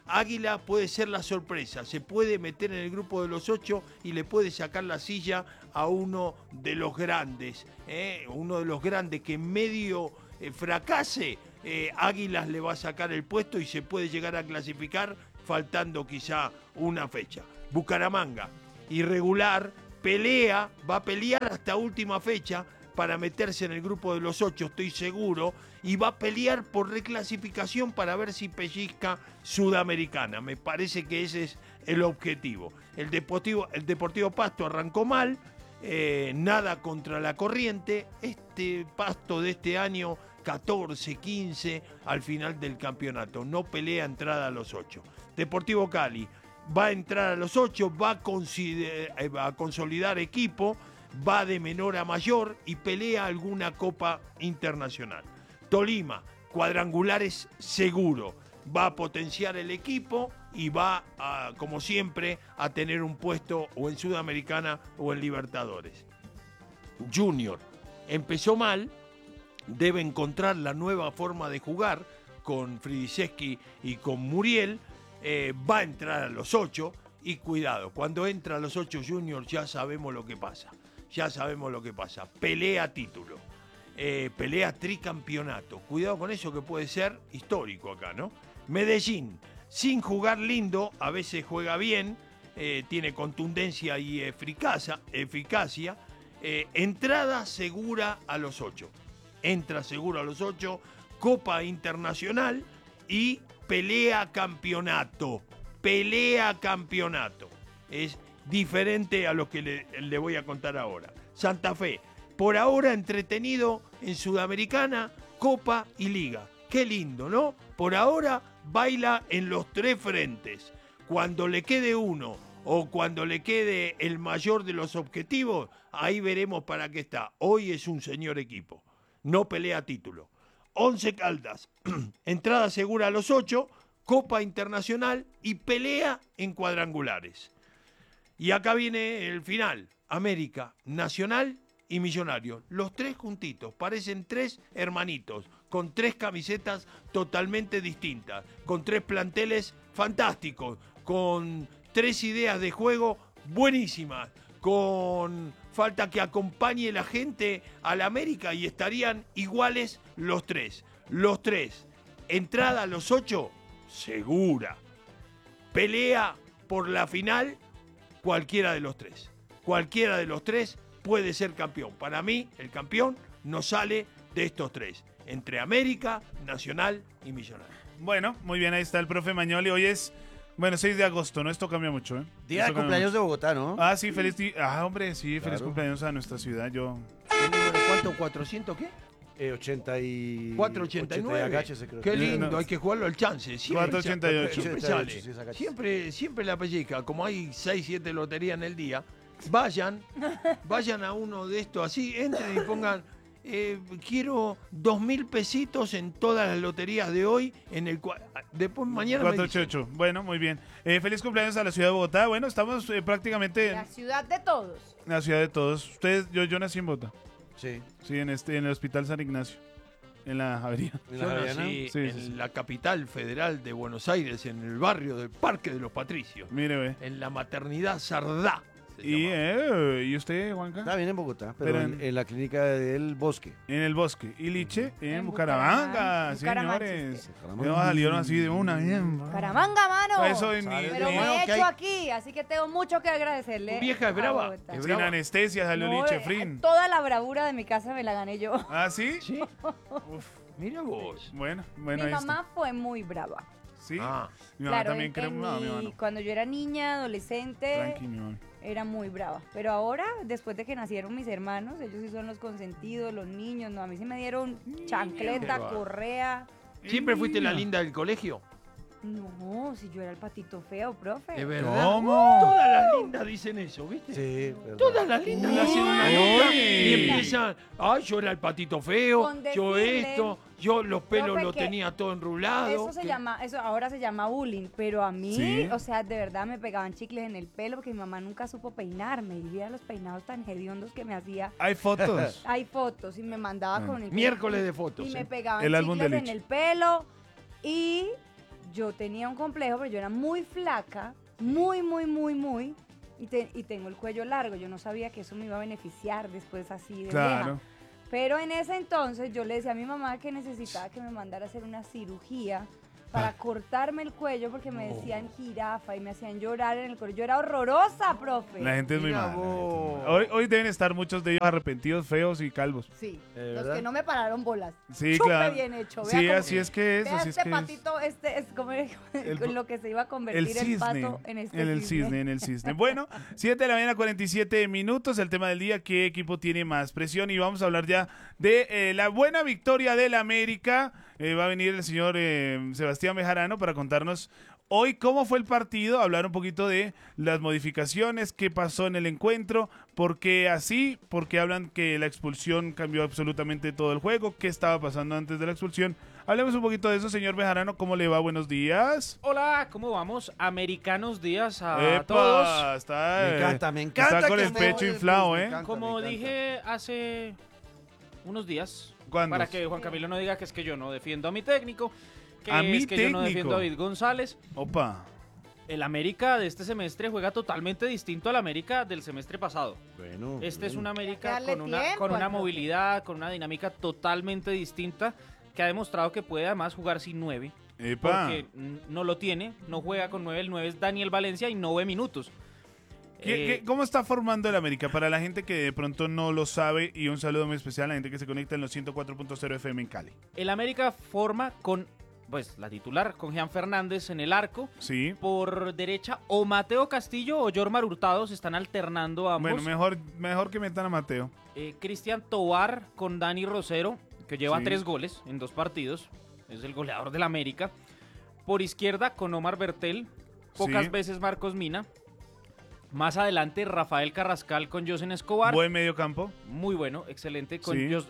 Águila puede ser la sorpresa, se puede meter en el grupo de los 8 y le puede sacar la silla a uno de los grandes, uno de los grandes que en medio fracase, Águilas le va a sacar el puesto y se puede llegar a clasificar faltando quizá una fecha. Bucaramanga, irregular, va a pelear hasta última fecha para meterse en el grupo de los 8, estoy seguro, y va a pelear por reclasificación para ver si pellizca Sudamericana. Me parece que ese es el objetivo. El Deportivo Pasto arrancó mal, nada contra la corriente. Este Pasto de este año, 14, 15 al final del campeonato. No pelea entrada a los 8. Deportivo Cali va a entrar a los 8, va a consolidar equipo, va de menor a mayor y pelea alguna copa internacional. Tolima, cuadrangulares seguro, va a potenciar el equipo y va, como siempre, a tener un puesto o en Sudamericana o en Libertadores. Junior, empezó mal, debe encontrar la nueva forma de jugar con Fridiseski y con Muriel, va a entrar a los 8 y cuidado, cuando entra a los 8 Junior ya sabemos lo que pasa, pelea título. Pelea tricampeonato. Cuidado con eso que puede ser histórico acá, ¿no? Medellín, sin jugar lindo, a veces juega bien, tiene contundencia y eficacia. Entrada segura a los 8. Entra seguro a los 8, Copa Internacional y pelea campeonato. Es diferente a lo que le voy a contar ahora. Santa Fe, por ahora entretenido en Sudamericana, Copa y Liga. Qué lindo, ¿no? Por ahora baila en los 3 frentes. Cuando le quede uno o cuando le quede el mayor de los objetivos, ahí veremos para qué está. Hoy es un señor equipo. No pelea título. 11 Caldas, entrada segura a los 8, Copa Internacional y pelea en cuadrangulares. Y acá viene el final. América, Nacional y Millonario. Los 3 juntitos, parecen 3 hermanitos, con 3 camisetas totalmente distintas, con 3 planteles fantásticos, con 3 ideas de juego buenísimas, con falta que acompañe la gente a la América y estarían iguales los 3. Los 3. Entrada a los 8, segura. Pelea por la final, cualquiera de los 3. Cualquiera de los 3 puede ser campeón. Para mí, el campeón no sale de estos 3. Entre América, Nacional y Millonario. Bueno, muy bien, ahí está el profe Mañoli. Hoy es, 6 de agosto, ¿no? Esto cambia mucho, ¿eh? Día de cumpleaños de Bogotá, ¿no? Ah, sí, feliz día. Hombre, sí, feliz cumpleaños a nuestra ciudad. Yo... ¿El número cuánto? ¿400 qué? 489. Agáchese, creo. Qué lindo, hay que jugarlo al chance. 488. Siempre la pellizca. Como hay 6, 7 loterías en el día, vayan a uno de estos así, entren y pongan, quiero 2.000 pesitos en todas las loterías de hoy, después mañana 488. Bueno, muy bien. Feliz cumpleaños a la ciudad de Bogotá. Bueno, estamos prácticamente... La ciudad de todos. La ciudad de todos. Ustedes, yo nací en Bogotá. Sí. Sí, en el Hospital San Ignacio, en la Javería. Yo nací en la capital federal de Buenos Aires, en el barrio del Parque de los Patricios. Mire, ve. En la maternidad Sardá. ¿Y usted, Juanca? Está bien en Bogotá, pero en la clínica del Bosque. En el Bosque. ¿Y Liche? En Bucaramanga, señores. Me salieron así de una, bien. Bucaramanga, mano. Eso pero me he hecho aquí, así que tengo mucho que agradecerle. Tu vieja es brava. Sin anestesia salió Liche, Frin. Toda la bravura de mi casa me la gané yo. ¿Ah, sí? Sí. Uf, mira vos. Bueno, mi mamá fue muy brava. Sí. Mi mamá también creo. Cuando yo era niña, adolescente, tranqui, mi mamá. Era muy brava. Pero ahora, después de que nacieron mis hermanos, ellos sí son los consentidos, los niños. No, a mí sí me dieron chancleta, correa. ¿Siempre fuiste la linda del colegio? No, si yo era el patito feo, profe. ¿Es verdad? ¿Cómo? Todas las lindas dicen eso, ¿viste? Sí, verdad. Todas las lindas le hacen una nota y empiezan, yo era el patito feo, yo esto, yo los pelos los tenía todo enrulado. Eso ahora se llama bullying, pero a mí, ¿Sí? o sea, de verdad me pegaban chicles en el pelo porque mi mamá nunca supo peinarme y veía los peinados tan hediondos que me hacía. Hay fotos. Hay fotos y me mandaba con el miércoles de fotos. Y me pegaban el álbum chicles de en Lich. el pelo y yo tenía un complejo, pero yo era muy flaca, muy, y tengo el cuello largo. Yo no sabía que eso me iba a beneficiar después así de Claro. vieja. Pero en ese entonces yo le decía a mi mamá que necesitaba que me mandara a hacer una cirugía para cortarme el cuello porque me decían jirafa y me hacían llorar en el cuello. Yo era horrorosa, profe. La gente es muy Mira mala. vos. Hoy deben estar muchos de ellos arrepentidos, feos y calvos. Sí, ¿De los verdad? que no me pararon bolas. Sí, Chupe claro. bien hecho. Vea Sí, cómo- así es que es. vea Así es este que es. patito, es como con lo que se iba a convertir El cisne, pato en este en el cisne. Bueno, 7 de la mañana, 47 minutos. El tema del día, ¿qué equipo tiene más presión? Y vamos a hablar ya de la buena victoria del América. Va a venir el señor Sebastián Bejarano para contarnos hoy cómo fue el partido, hablar un poquito de las modificaciones, qué pasó en el encuentro, por qué así, por qué hablan que la expulsión cambió absolutamente todo el juego, qué estaba pasando antes de la expulsión. Hablemos un poquito de eso, señor Bejarano. ¿Cómo le va? Buenos días. Hola, ¿cómo vamos? Americanos días a ¡Epa! todos. Está, Me encanta. Está con que el esté pecho hoy inflado, me ¿eh? encanta, Como me encanta. dije hace unos días, ¿Cuándo? para que Juan Camilo no diga que es que yo no defiendo a mi técnico, que ¿A mi es que yo no técnico? defiendo a David González. Opa. El América de este semestre juega totalmente distinto al América del semestre pasado. Bueno, Este es bien. un Hay que América darle con tiempo una al movilidad, con una dinámica totalmente distinta, que ha demostrado que puede además jugar sin 9. Epa. Porque no lo tiene, no juega con 9, el 9 es Daniel Valencia y 9 minutos. ¿Cómo está formando el América? Para la gente que de pronto no lo sabe, y un saludo muy especial a la gente que se conecta en los 104.0 FM en Cali. El América forma con, pues, la titular, con Jean Fernández en el arco. Sí. Por derecha, o Mateo Castillo o Jormar Hurtado, se están alternando ambos. Bueno, mejor que metan a Mateo. Cristian Tobar con Dani Rosero, que lleva Sí. 3 goles en 2 partidos. Es el goleador del América. Por izquierda, con Omar Bertel. Pocas Sí. veces Marcos Mina. Más adelante, Rafael Carrascal con Josen Escobar. Buen medio campo. Muy bueno, excelente. Con, Sí.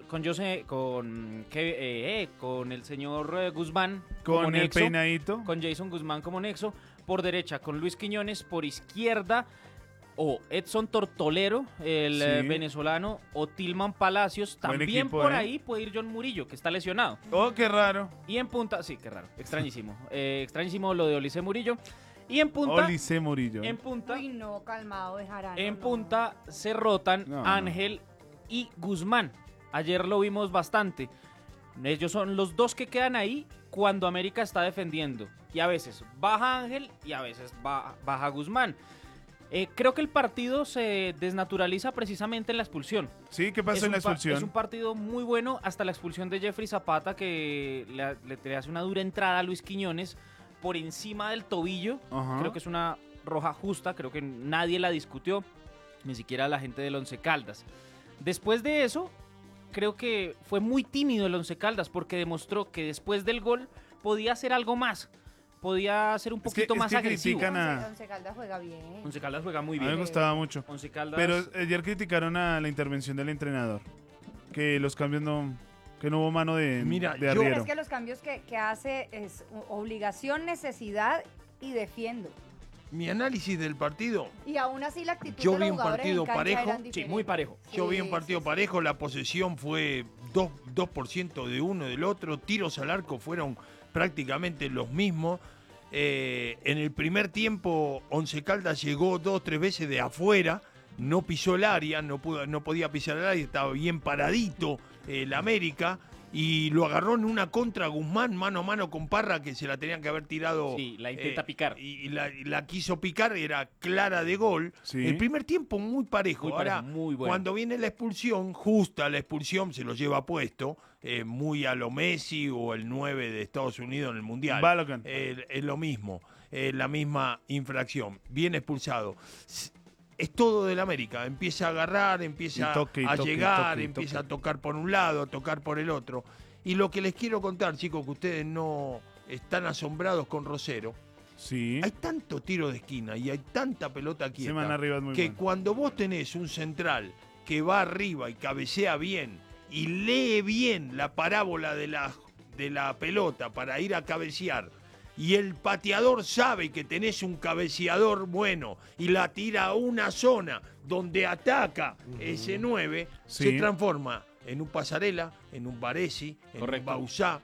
con el señor Guzmán Con como el nexo, peinadito. con Jason Guzmán como nexo. Por derecha con Luis Quiñones. Por izquierda o Edson Tortolero, el Sí. venezolano, o Tilman Palacios. Buen También equipo, por ¿eh? ahí puede ir John Murillo, que está lesionado. Oh, qué raro. Y en punta, sí, qué raro, extrañísimo. Extrañísimo lo de Olice Murillo. Y en punta, Olice Murillo. en punta, Uy, no, calmado, Bejarano. en no. punta se rotan No, no. Ángel y Guzmán. Ayer lo vimos bastante. Ellos son los dos que quedan ahí cuando América está defendiendo. Y a veces baja Ángel y a veces baja Guzmán. Creo que el partido se desnaturaliza precisamente en la expulsión. Sí, ¿qué pasó en la Es un expulsión? partido muy bueno hasta la expulsión de Jeffrey Zapata, que le hace una dura entrada a Luis Quiñones por encima del tobillo. Ajá. Creo que es una roja justa, creo que nadie la discutió, ni siquiera la gente del Once Caldas. Después de eso, creo que fue muy tímido el Once Caldas porque demostró que después del gol podía hacer algo más, podía ser un poquito más agresivo. critican Once Caldas juega bien. Once Caldas juega muy A mí me bien. gustaba mucho. Once Caldas, Pero ayer criticaron a la intervención del entrenador. Que los cambios que no hubo mano de, Mira, de yo- Pero arriero. es que los cambios que hace es obligación, necesidad y defiendo. Mi análisis del partido, Y aún así la actitud Yo de los vi un jugadores partido en cancha parejo. eran sí, diferentes. muy parejo. yo vi un Sí, partido sí, sí. parejo, la posesión fue 2% de uno del otro, tiros al arco fueron prácticamente los mismos. En el primer tiempo, Once Caldas llegó 2 o 3 veces de afuera, no pisó el área, no podía pisar el área, estaba bien paradito el América. Y lo agarró en una contra Guzmán, mano a mano con Parra, que se la tenían que haber tirado. Sí, la intenta picar. Y la quiso picar, era clara de gol. Sí. El primer tiempo muy parejo. Muy parejo, Ahora, muy bueno. cuando viene la expulsión, justa la expulsión, se lo lleva puesto, muy a lo Messi o el 9 de Estados Unidos en el Mundial. Balogun. Es lo mismo, la misma infracción. Bien expulsado. Es todo del América, empieza a agarrar, empieza Y toque, y a toque, y llegar, toque, y empieza toque. a tocar por un lado, a tocar por el otro. Y lo que les quiero contar, chicos, que ustedes no están asombrados con Rosero, Sí. hay tanto tiro de esquina y hay tanta pelota quieta Semana arriba es muy que bueno. cuando vos tenés un central que va arriba y cabecea bien y lee bien la parábola de la pelota para ir a cabecear, y el pateador sabe que tenés un cabeceador bueno y la tira a una zona donde ataca ese 9, Sí. se transforma en un Pasarela, en un Baresi, en Correcto. un Bausá.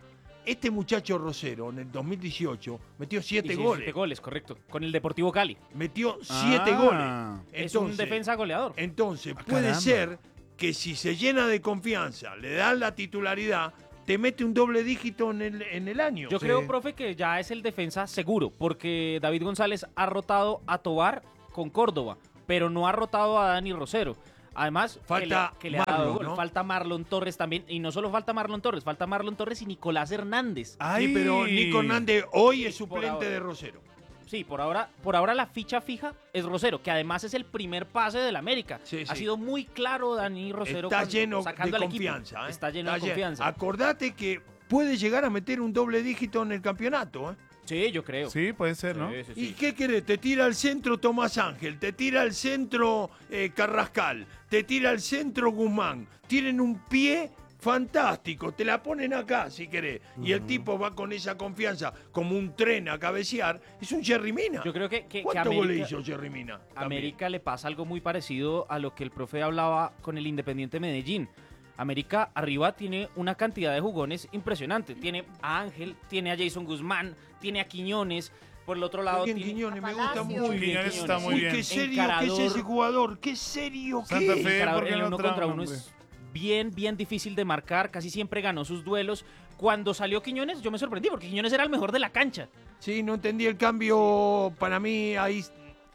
este muchacho Rosero en el 2018 metió 7 Y sí, goles. 7 goles, correcto. Con el Deportivo Cali. Metió 7 goles. Es un defensa goleador. Entonces, puede caramba. ser que si se llena de confianza, le dan la titularidad, te mete un doble dígito en el año. Yo creo, profe, que ya es el defensa seguro, porque David González ha rotado a Tobar con Córdoba, pero no ha rotado a Dani Rosero. Además, Falta que le ha dado Marlon, gol. ¿no? Falta Marlon Torres también. Y no solo falta Marlon Torres y Nicolás Hernández. Sí, pero Nico Hernández hoy es Por suplente ahora. de Rosero. Sí, por ahora la ficha fija es Rosero, que además es el primer pase del América. Sí, Ha sí. sido muy claro Dani Rosero Está lleno sacando de al equipo. confianza. Está lleno de confianza. Acordate que puede llegar a meter un doble dígito en el campeonato. ¿eh? Sí, yo creo. Sí, puede ser, ¿no? Sí, sí, ¿Y sí. qué querés? Te tira al centro Tomás Ángel, te tira al centro Carrascal, te tira al centro Guzmán. Tienen un pie fantástico, te la ponen acá si querés. Y el tipo va con esa confianza como un tren a cabecear. Es un Jerry Mina. Yo creo que ¿Cuántos goles América, hizo Jerry Mina? América le pasa algo muy parecido a lo que el profe hablaba con el Independiente Medellín. América arriba tiene una cantidad de jugones impresionante. Tiene a Ángel, tiene a Jason Guzmán, tiene a Quiñones. Por el otro lado Bien, tiene Quiñones, me a gusta Palacio. mucho. Muy bien, Quiñones está muy Uy, bien. qué serio Encarador. que es ese jugador. Qué serio que Santa es. Fe, encarador ¿por qué en el no uno contra trajo, uno hombre? es bien difícil de marcar. Casi siempre ganó sus duelos. Cuando salió Quiñones, yo me sorprendí porque Quiñones era el mejor de la cancha. Sí, no entendí el cambio. Para mí, ahí.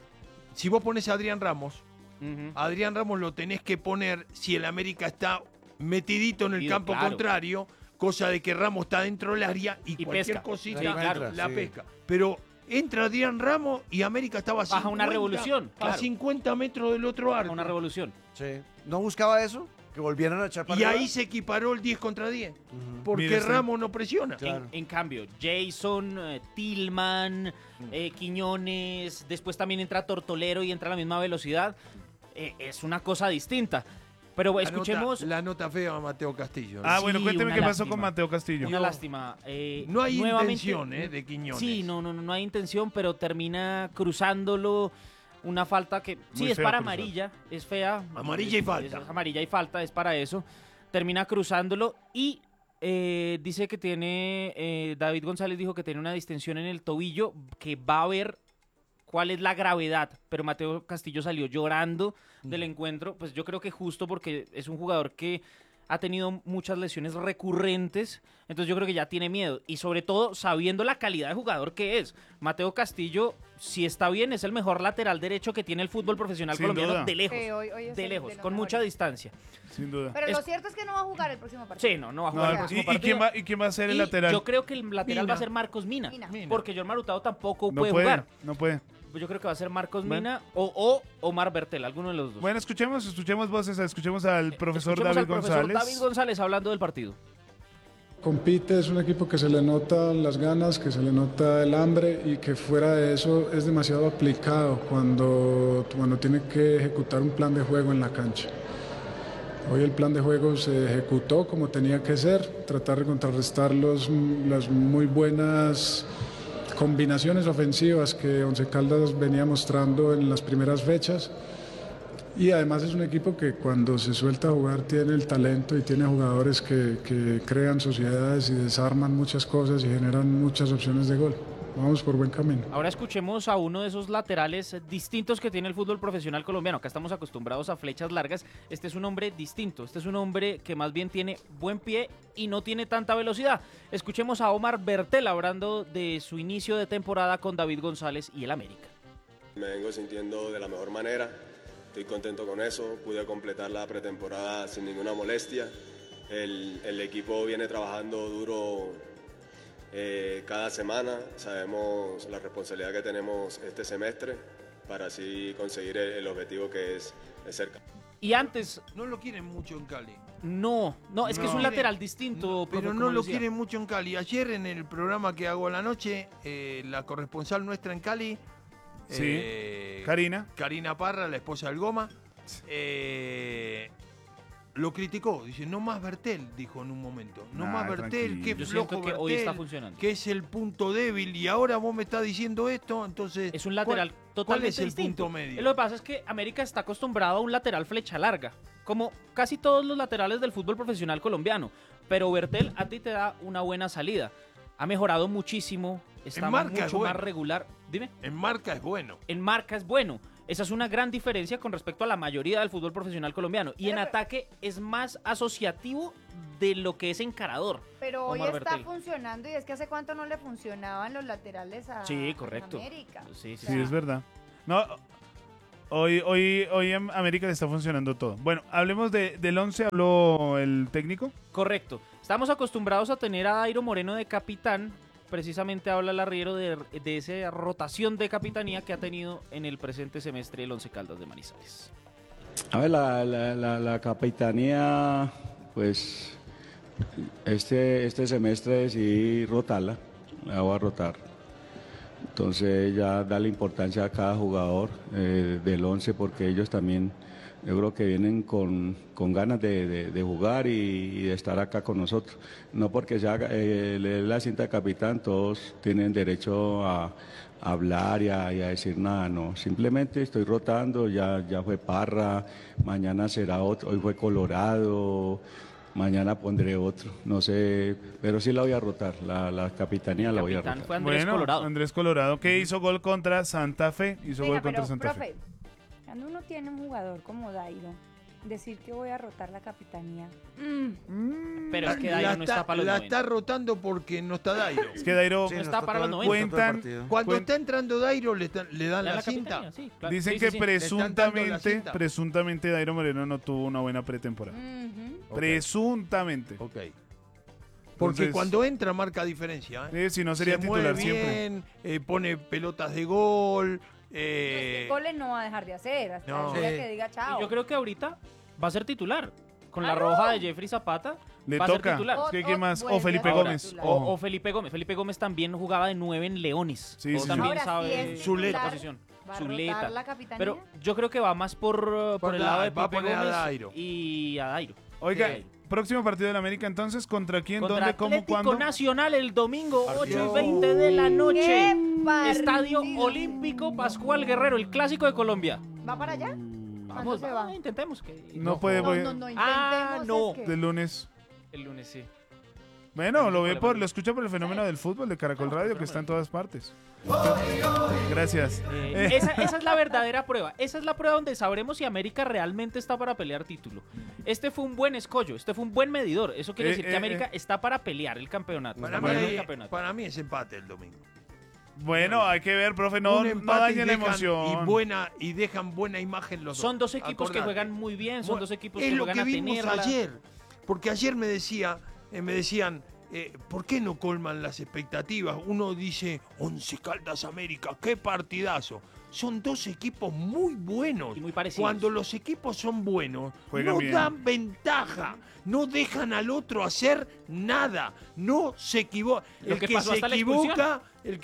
Si vos pones a Adrián Ramos, Adrián Ramos lo tenés que poner si el América está metidito en el Metido, campo claro. contrario, cosa de que Ramos está dentro del área y cualquier pesca. cosita Sí, claro. la Sí. pesca. Pero entra Adrián Ramos y América estaba Baja una revolución, a claro. 50 metros del otro arco. Una revolución. Sí. ¿No buscaba eso? Que volvieran a echar para Y arriba? ahí se equiparó el 10 contra 10. Porque Mire usted. Ramos no presiona. Claro. En cambio, Jason, Tillman, Quiñones, después también entra Tortolero y entra a la misma velocidad. Es una cosa distinta. Pero escuchemos La nota fea a Mateo Castillo. ¿no? Ah, bueno, Sí, cuénteme una qué pasó lástima. con Mateo Castillo. una lástima. No hay Nuevamente- intención de Quiñones. Sí, no hay intención, pero termina cruzándolo. Una falta que sí Muy es feo para cruzar. amarilla, es fea. Amarilla y falta. Es amarilla y falta, es para eso. Termina cruzándolo y dice que tiene, David González dijo que tiene una distensión en el tobillo, que va a ver cuál es la gravedad, pero Mateo Castillo salió llorando del encuentro, pues yo creo que justo porque es un jugador que ha tenido muchas lesiones recurrentes, entonces yo creo que ya tiene miedo, y sobre todo sabiendo la calidad de jugador que es. Mateo Castillo, si está bien, es el mejor lateral derecho que tiene el fútbol profesional Sin colombiano, duda. de lejos, Hoy es de el lejos, los con mucha mejores. distancia. Sin duda. Pero Es- lo cierto es que no va a jugar el próximo partido. Sí, no va a No, jugar el ¿y- próximo ¿y partido. quién va a ser el Y lateral? yo creo que el lateral Mina. va a ser Marcos Mina, Mina. porque John Marutado tampoco No puede puede, jugar. no puede. Yo creo que va a ser Marcos Bueno. Mina o Omar Bertel, alguno de los dos. Bueno, escuchemos voces, escuchemos al profesor Escuchemos David al profesor González. David González hablando del partido. Compite, es un equipo que se le nota las ganas, que se le nota el hambre y que fuera de eso es demasiado aplicado cuando tiene que ejecutar un plan de juego en la cancha. Hoy el plan de juego se ejecutó como tenía que ser, tratar de contrarrestar las muy buenas combinaciones ofensivas que Once Caldas venía mostrando en las primeras fechas. Y además es un equipo que cuando se suelta a jugar tiene el talento y tiene jugadores que crean sociedades y desarman muchas cosas y generan muchas opciones de gol. Vamos por buen camino. Ahora escuchemos a uno de esos laterales distintos que tiene el fútbol profesional colombiano. Acá estamos acostumbrados a flechas largas. Este es un hombre distinto. Este es un hombre que más bien tiene buen pie y no tiene tanta velocidad. Escuchemos a Omar Bertel hablando de su inicio de temporada con David González y el América. Me vengo sintiendo de la mejor manera. Estoy contento con eso. Pude completar la pretemporada sin ninguna molestia. El equipo viene trabajando duro cada semana. Sabemos la responsabilidad que tenemos este semestre para así conseguir el objetivo que es ser campeón. Y antes, No lo quieren mucho en Cali. no, es que es un lateral distinto. profe, Pero como no lo decía. quieren mucho en Cali. Ayer en el programa que hago a la noche, la corresponsal nuestra en Cali, Sí. Karina. Karina Parra, la esposa del Goma, lo criticó. Dice, no más Bertel, dijo en un momento. No Nah, más Bertel, tranquilo. qué Yo flojo siento que Bertel, hoy está funcionando. que es el punto débil. Y ahora vos me estás diciendo esto, entonces... Es un lateral totalmente ¿Cuál es el distinto. punto medio? Lo que pasa es que América está acostumbrado a un lateral flecha larga, como casi todos los laterales del fútbol profesional colombiano, pero Bertel a ti te da una buena salida. Ha mejorado muchísimo, está En marca es mucho más bueno. regular. Dime. En marca es bueno. En marca es bueno. Esa es una gran diferencia con respecto a la mayoría del fútbol profesional colombiano. Y en ataque es más asociativo de lo que es encarador. Pero hoy Omar está Bertel. funcionando y es que hace cuánto no le funcionaban los laterales a Sí, correcto. América. Sí, Sí, es verdad. No, hoy en América le está funcionando todo. Bueno, hablemos del 11, habló el técnico. Correcto. Estamos acostumbrados a tener a Dairo Moreno de capitán. Precisamente habla el arriero de esa rotación de capitanía que ha tenido en el presente semestre el Once Caldas de Manizales. A ver, la capitanía, pues este semestre decidí rotarla, la voy a rotar. Entonces ya darle importancia a cada jugador del 11 porque ellos también, yo creo que vienen con ganas de jugar y de estar acá con nosotros. No porque sea le dé la cinta de capitán, todos tienen derecho a hablar y a decir nada, no. Simplemente estoy rotando, ya fue Parra, mañana será otro, hoy fue Colorado, mañana pondré otro, no sé, pero sí la voy a rotar, la capitanía la voy a rotar. Fue Andrés Bueno, Colorado. Andrés Colorado, que hizo gol contra Santa Fe. Hizo Venga, gol contra pero, Santa profe, Fe. cuando uno tiene un jugador como Dairo, decir que voy a rotar la capitanía. Pero es que Dairo no está para los La 90. está rotando porque no está Dairo. Es que Dairo no está para los 90. cuentan, Cuando cuen- está entrando Dairo le dan la cinta. capitanía, sí, claro. dicen Sí, que sí, sí. Le están dando la cinta. presuntamente Dairo Moreno no tuvo una buena pretemporada. Ujú. Presuntamente. Ok. Porque Entonces, cuando entra marca diferencia. si no sería Se titular mueve siempre. bien, pone pelotas de gol. Goles no va a dejar de hacer hasta no. el día Sí. que diga chao. Y yo creo que ahorita va a ser titular. Con la Ah, roja no. de Jeffrey Zapata. Le va a ser toca. titular. Es que, ¿qué más? bueno, O Felipe Ahora, Gómez. titular. Ojo. O Felipe Gómez. Felipe Gómez también jugaba de 9 en Leones. Sí, O sí, también sí. Ahora, si sabe es Zuleta. la titular, posición. ¿va a Zuleta. rotar la capitanía? Pero yo creo que va más por el lado de va a Pipe poner a Gómez Dairo. y a Dairo. Oiga, Sí. próximo partido de la América entonces, ¿contra quién? Contra ¿Dónde? ¿Cómo? Atlético ¿Cuándo? Nacional el domingo Partido. 8:20 de la noche. ¡Qué partido! Estadio Olímpico Pascual Guerrero, el clásico de Colombia. ¿Va para allá? Vamos, se va? intentemos. Que... No puede, No, voy- no, no, Ah, intentemos. no. es que- de lunes. El lunes sí. Bueno, lo Hola, lo escucha por el fenómeno del fútbol de Caracol Radio, que está en todas partes. Gracias. Esa es la verdadera prueba. Esa es la prueba donde sabremos si América realmente está para pelear título. Este fue un buen escollo, este fue un buen medidor. Eso quiere decir que América está para pelear el campeonato. Para, está para mí, el campeonato. para mí es empate el domingo. Bueno, hay que ver, profe, no, Un no empate dañe y la dejan- emoción. y dejan buena imagen los dos. Son dos equipos que Acordate. juegan muy bien, son dos equipos es que lo juegan que a vimos tenerla. ayer. Porque ayer me decían, ¿por qué no colman las expectativas? Uno dice, 11 Caldas América, qué partidazo. Son dos equipos muy buenos. Y muy parecidos. Cuando los equipos son buenos, Juegan no bien. dan ventaja. No dejan al otro hacer nada. No se equivoca. Lo El que que pasó se hasta la expulsión. equivoca,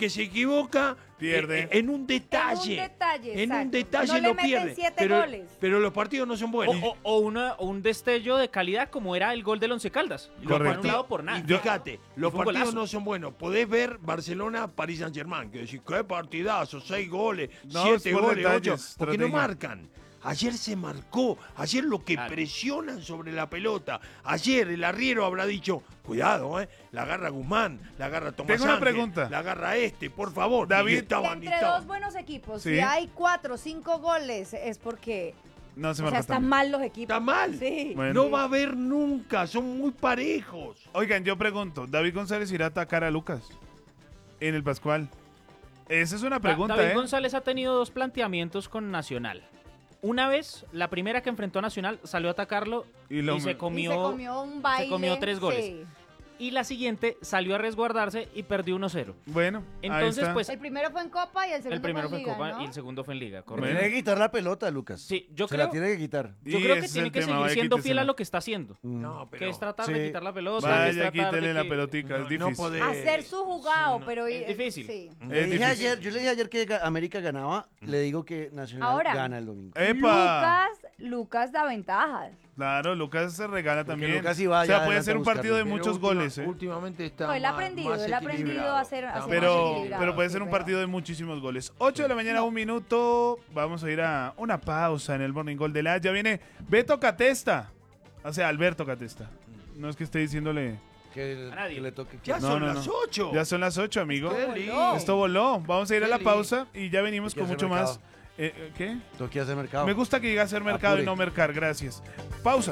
Pierde. en un detalle. En un detalle, En un exacto. detalle No le lo meten pierde. 7 goles. Pero los partidos no son buenos. O un destello de calidad como era el gol del Once Caldas. Y lo fue Correcto. anulado por nada. Y fíjate, los fue un partidos golazo. no son buenos. Podés ver Barcelona, París Saint Germain, que decir, qué partidazo, 6 goles, No, 7 es por goles, 8, detalles, porque no estrategia. marcan. Ayer se marcó, ayer lo que Claro. presionan sobre la pelota. Ayer el arriero habrá dicho, cuidado, la agarra Guzmán, la agarra Tomás Tengo una Ángel, pregunta. la agarra por favor. David. Y estaban, y Entre estaban. dos buenos equipos, Sí. si hay 4 o 5 goles, es porque No se o sea, marca están tanto. mal los equipos. Está mal. Sí. Bueno. No va a haber nunca, son muy parejos. Oigan, yo pregunto, ¿David González irá a atacar a Lucas en el Pascual? Esa es una pregunta, David González ha tenido dos planteamientos con Nacional. Una vez, la primera que enfrentó a Nacional, salió a atacarlo Y y, lo- se Y comió, se comió un baile. se comió 3 goles. Sí. Y la siguiente salió a resguardarse y perdió 1-0. Bueno, ahí Entonces, está. pues, El primero fue en Copa y el segundo el primero fue en en Liga, Copa ¿no? y el segundo fue en Liga, Le correcto. tiene que quitar la pelota, Lucas. Sí, yo Se creo, la tiene que quitar. yo Y creo ese que es tiene el que tema, seguir vaya, siendo fiel quítesela. a lo que está haciendo. No, Que pero es tratar Mm. Sí. de quitar la pelota. que Vaya, es tratar de quítele la que- pelotica, es no difícil. podés. Hacer su jugado, no, pero es difícil. Sí. Es difícil. Yo le dije ayer que América ganaba, le digo que Nacional Ahora. gana el domingo. ¡Epa! Lucas Lucas da ventajas. Claro, Lucas se regala Porque también. Lucas sí va o allá sea, puede adelante ser a un partido de buscarlo. muchos goles. Últimamente está No, él ha más aprendido a hacer equilibrado. más Pero equilibrado, puede sí, ser un pero- partido de muchísimos goles. 8 de la mañana, 1 minuto. Vamos a ir a una pausa en el Morning Goal de la. Ya viene Beto Catesta. O sea, Alberto Catesta. No es que esté diciéndole... Que le toque. Ya son las 8. Ya son las 8, amigo. Qué lindo. Esto voló. Vamos a ir a Qué la lindo. pausa y ya venimos Hay que con hacer mucho más. mercado. ¿Qué? Tengo que hacer mercado. Me gusta que llegue a hacer mercado Apure. y no mercar. Gracias. Pausa.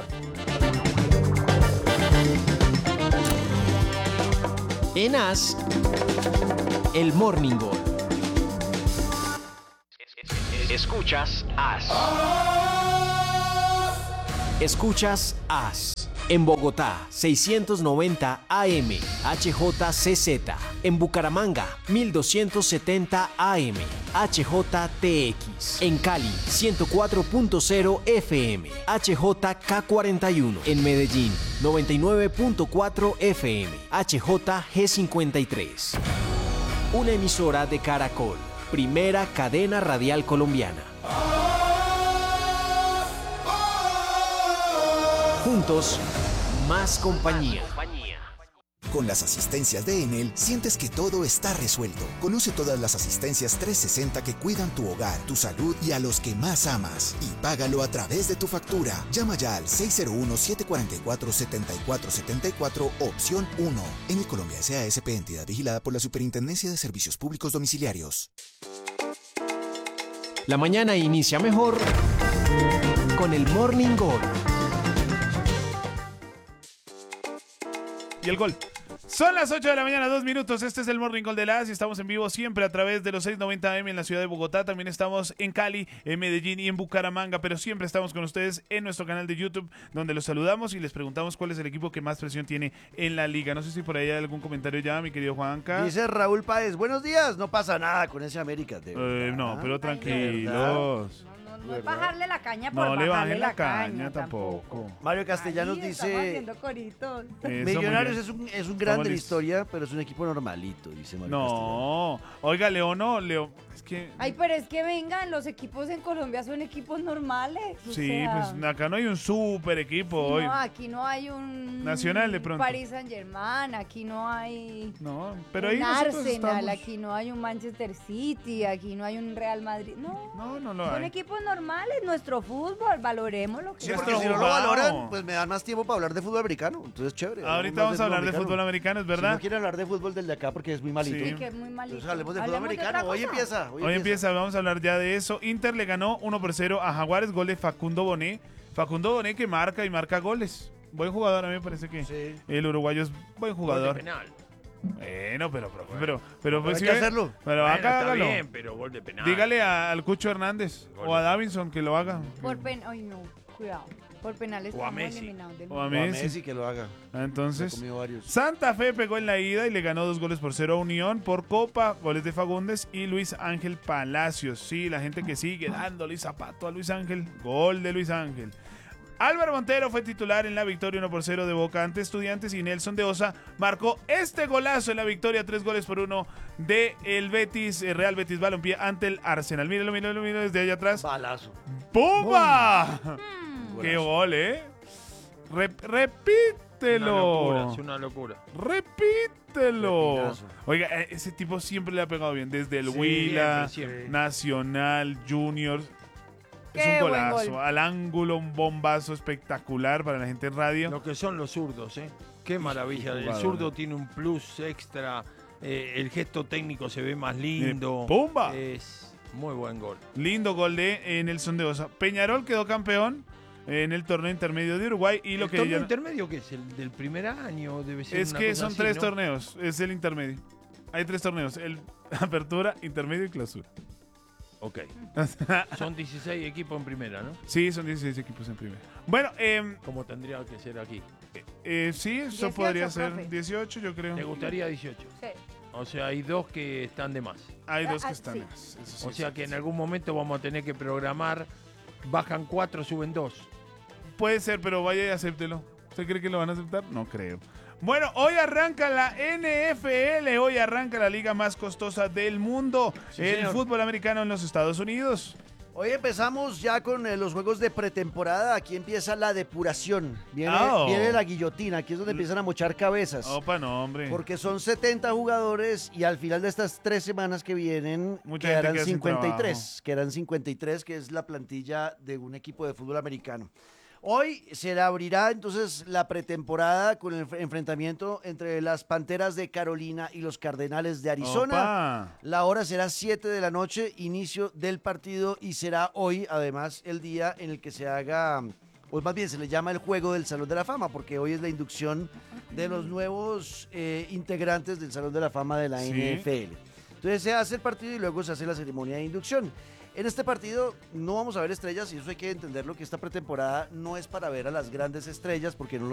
En As, el Morning Goal. Escuchas As. Escuchas As. En Bogotá, 690 AM, HJCZ. En Bucaramanga, 1270 AM, HJTX. En Cali, 104.0 FM, HJK41. En Medellín, 99.4 FM, HJG53. Una emisora de Caracol, primera cadena radial colombiana. Juntos, más compañía. Con las asistencias de Enel, sientes que todo está resuelto. Conoce todas las asistencias 360 que cuidan tu hogar, tu salud y a los que más amas. Y págalo a través de tu factura. Llama ya al 601-744-7474, opción 1. Enel Colombia S.A.S.P. entidad vigilada por la Superintendencia de Servicios Públicos Domiciliarios. La mañana inicia mejor con el Morning Goal. Y el gol. Son las 8 de la mañana, 2 minutos. Este es el Morning Goal de las y estamos en vivo siempre a través de los 690 AM en la ciudad de Bogotá. También estamos en Cali, en Medellín y en Bucaramanga, pero siempre estamos con ustedes en nuestro canal de YouTube, donde los saludamos y les preguntamos cuál es el equipo que más presión tiene en la liga. No sé si por ahí hay algún comentario ya, mi querido Juanca. Dice Raúl Páez, buenos días, no pasa nada con ese América. De verdad. No, pero tranquilos. No es bajarle la caña por No le bajarle bajen la caña tampoco. Mario Castellanos Ahí estamos dice, haciendo coritos. Millonarios es un grande en la listos. historia, pero es un equipo normalito, dice Mario No, oiga, León, no, León, es que... Ay, pero es que vengan, los equipos en Colombia son equipos normales. o Sí, sea, pues acá no hay un super equipo hoy. No, aquí no hay un Nacional, de pronto. Paris Saint-Germain, aquí no hay No, pero un ahí nosotros Arsenal, estamos. aquí no hay un Manchester City, aquí no hay un Real Madrid. No, no lo son hay. equipos normales, nuestro fútbol, valoremoslo. Sí, porque si no lo valoran, pues me dan más tiempo para hablar de fútbol americano. Entonces, chévere. Ahorita vamos a hablar de fútbol americano, es Si verdad. no quieren hablar de fútbol del de acá porque es muy malito. Sí. Sí, que es muy malito. Entonces hablemos de fútbol Hablemos de americano. otra Hoy cosa. empieza. Hoy empieza, vamos a hablar ya de eso. Inter le ganó 1-0 a Jaguares, gol de Facundo Bonet. Facundo Bonet que marca y marca goles. Buen jugador, a mí me parece que el uruguayo es buen jugador. Gol de penal. Bueno, pero Pero pues hay sí, que hacerlo. Pero Bueno, acá está hágalo. bien, pero gol de penal. Dígale al Cucho Hernández o a Davinson que lo haga. Ay, no, cuidado. Por penales O a estamos Messi. eliminados del O a mundo. Messi. que lo haga. Entonces, Se ha comido varios. Santa Fe pegó en la ida y le ganó 2-0 a Unión por Copa, goles de Fagundes y Luis Ángel Palacios. Sí, la gente que sigue dándole zapato a Luis Ángel, gol de Luis Ángel. Álvaro Montero fue titular en la victoria 1-0 de Boca ante Estudiantes y Nelson de Osa marcó este golazo en la victoria 3-1 de el Betis, Real Betis Balompié ante el Arsenal. Míralo desde allá atrás. Balazo. ¡Pumba! ¡Qué gol, repítelo! Es una locura. Repítelo. Pepinazo. Oiga, ese tipo siempre le ha pegado bien. Desde el Sí, Huila, siempre. Nacional, Juniors. Es Qué un buen golazo. gol. Al ángulo, un bombazo espectacular para la gente en radio. Lo que son los zurdos, ¿eh? Qué maravilla. El jugador. zurdo tiene un plus extra. El gesto técnico se ve más lindo. ¡Pumba! Es muy buen gol. Lindo gol de Nelson de Osa. Peñarol quedó campeón en el torneo intermedio de Uruguay. Y lo ¿El que torneo ya- intermedio qué es? ¿El del primer año? Debe ser es una que cosa son así, 3 ¿no? torneos. Es el intermedio. Hay 3 torneos. El apertura, intermedio y clausura. Ok. Son 16 equipos en primera, ¿no? Sí, son 16 equipos en primera. Bueno, Como tendría que ser aquí. sí, eso 18, podría ser profe. 18, yo creo. ¿Te gustaría 18? Sí. O sea, hay dos que están de más. Hay dos que sí. están más. Eso sí O es sea que cierto. en algún momento vamos a tener que programar. Bajan 4, suben 2. Puede ser, pero vaya y acéptelo. ¿Usted cree que lo van a aceptar? No creo. Bueno, hoy arranca la NFL, hoy arranca la liga más costosa del mundo, Sí, el señor. fútbol americano en los Estados Unidos. Hoy empezamos ya con los juegos de pretemporada. Aquí empieza la depuración. Viene la guillotina. Aquí es donde empiezan a mochar cabezas. Opa, no, hombre. Porque son 70 jugadores y al final de estas 3 semanas que vienen Mucha gente quedarán queda sin 53. Quedan 53, que es la plantilla de un equipo de fútbol americano. Hoy se abrirá entonces la pretemporada con el enfrentamiento entre las Panteras de Carolina y los Cardenales de Arizona. Opa. La hora será 7 de la noche, inicio del partido, y será hoy además el día en el que se haga, o más bien se le llama el juego del Salón de la Fama, porque hoy es la inducción de los nuevos integrantes del Salón de la Fama de la NFL. Entonces se hace el partido y luego se hace la ceremonia de inducción. En este partido no vamos a ver estrellas y eso hay que entenderlo, que esta pretemporada no es para ver a las grandes estrellas porque no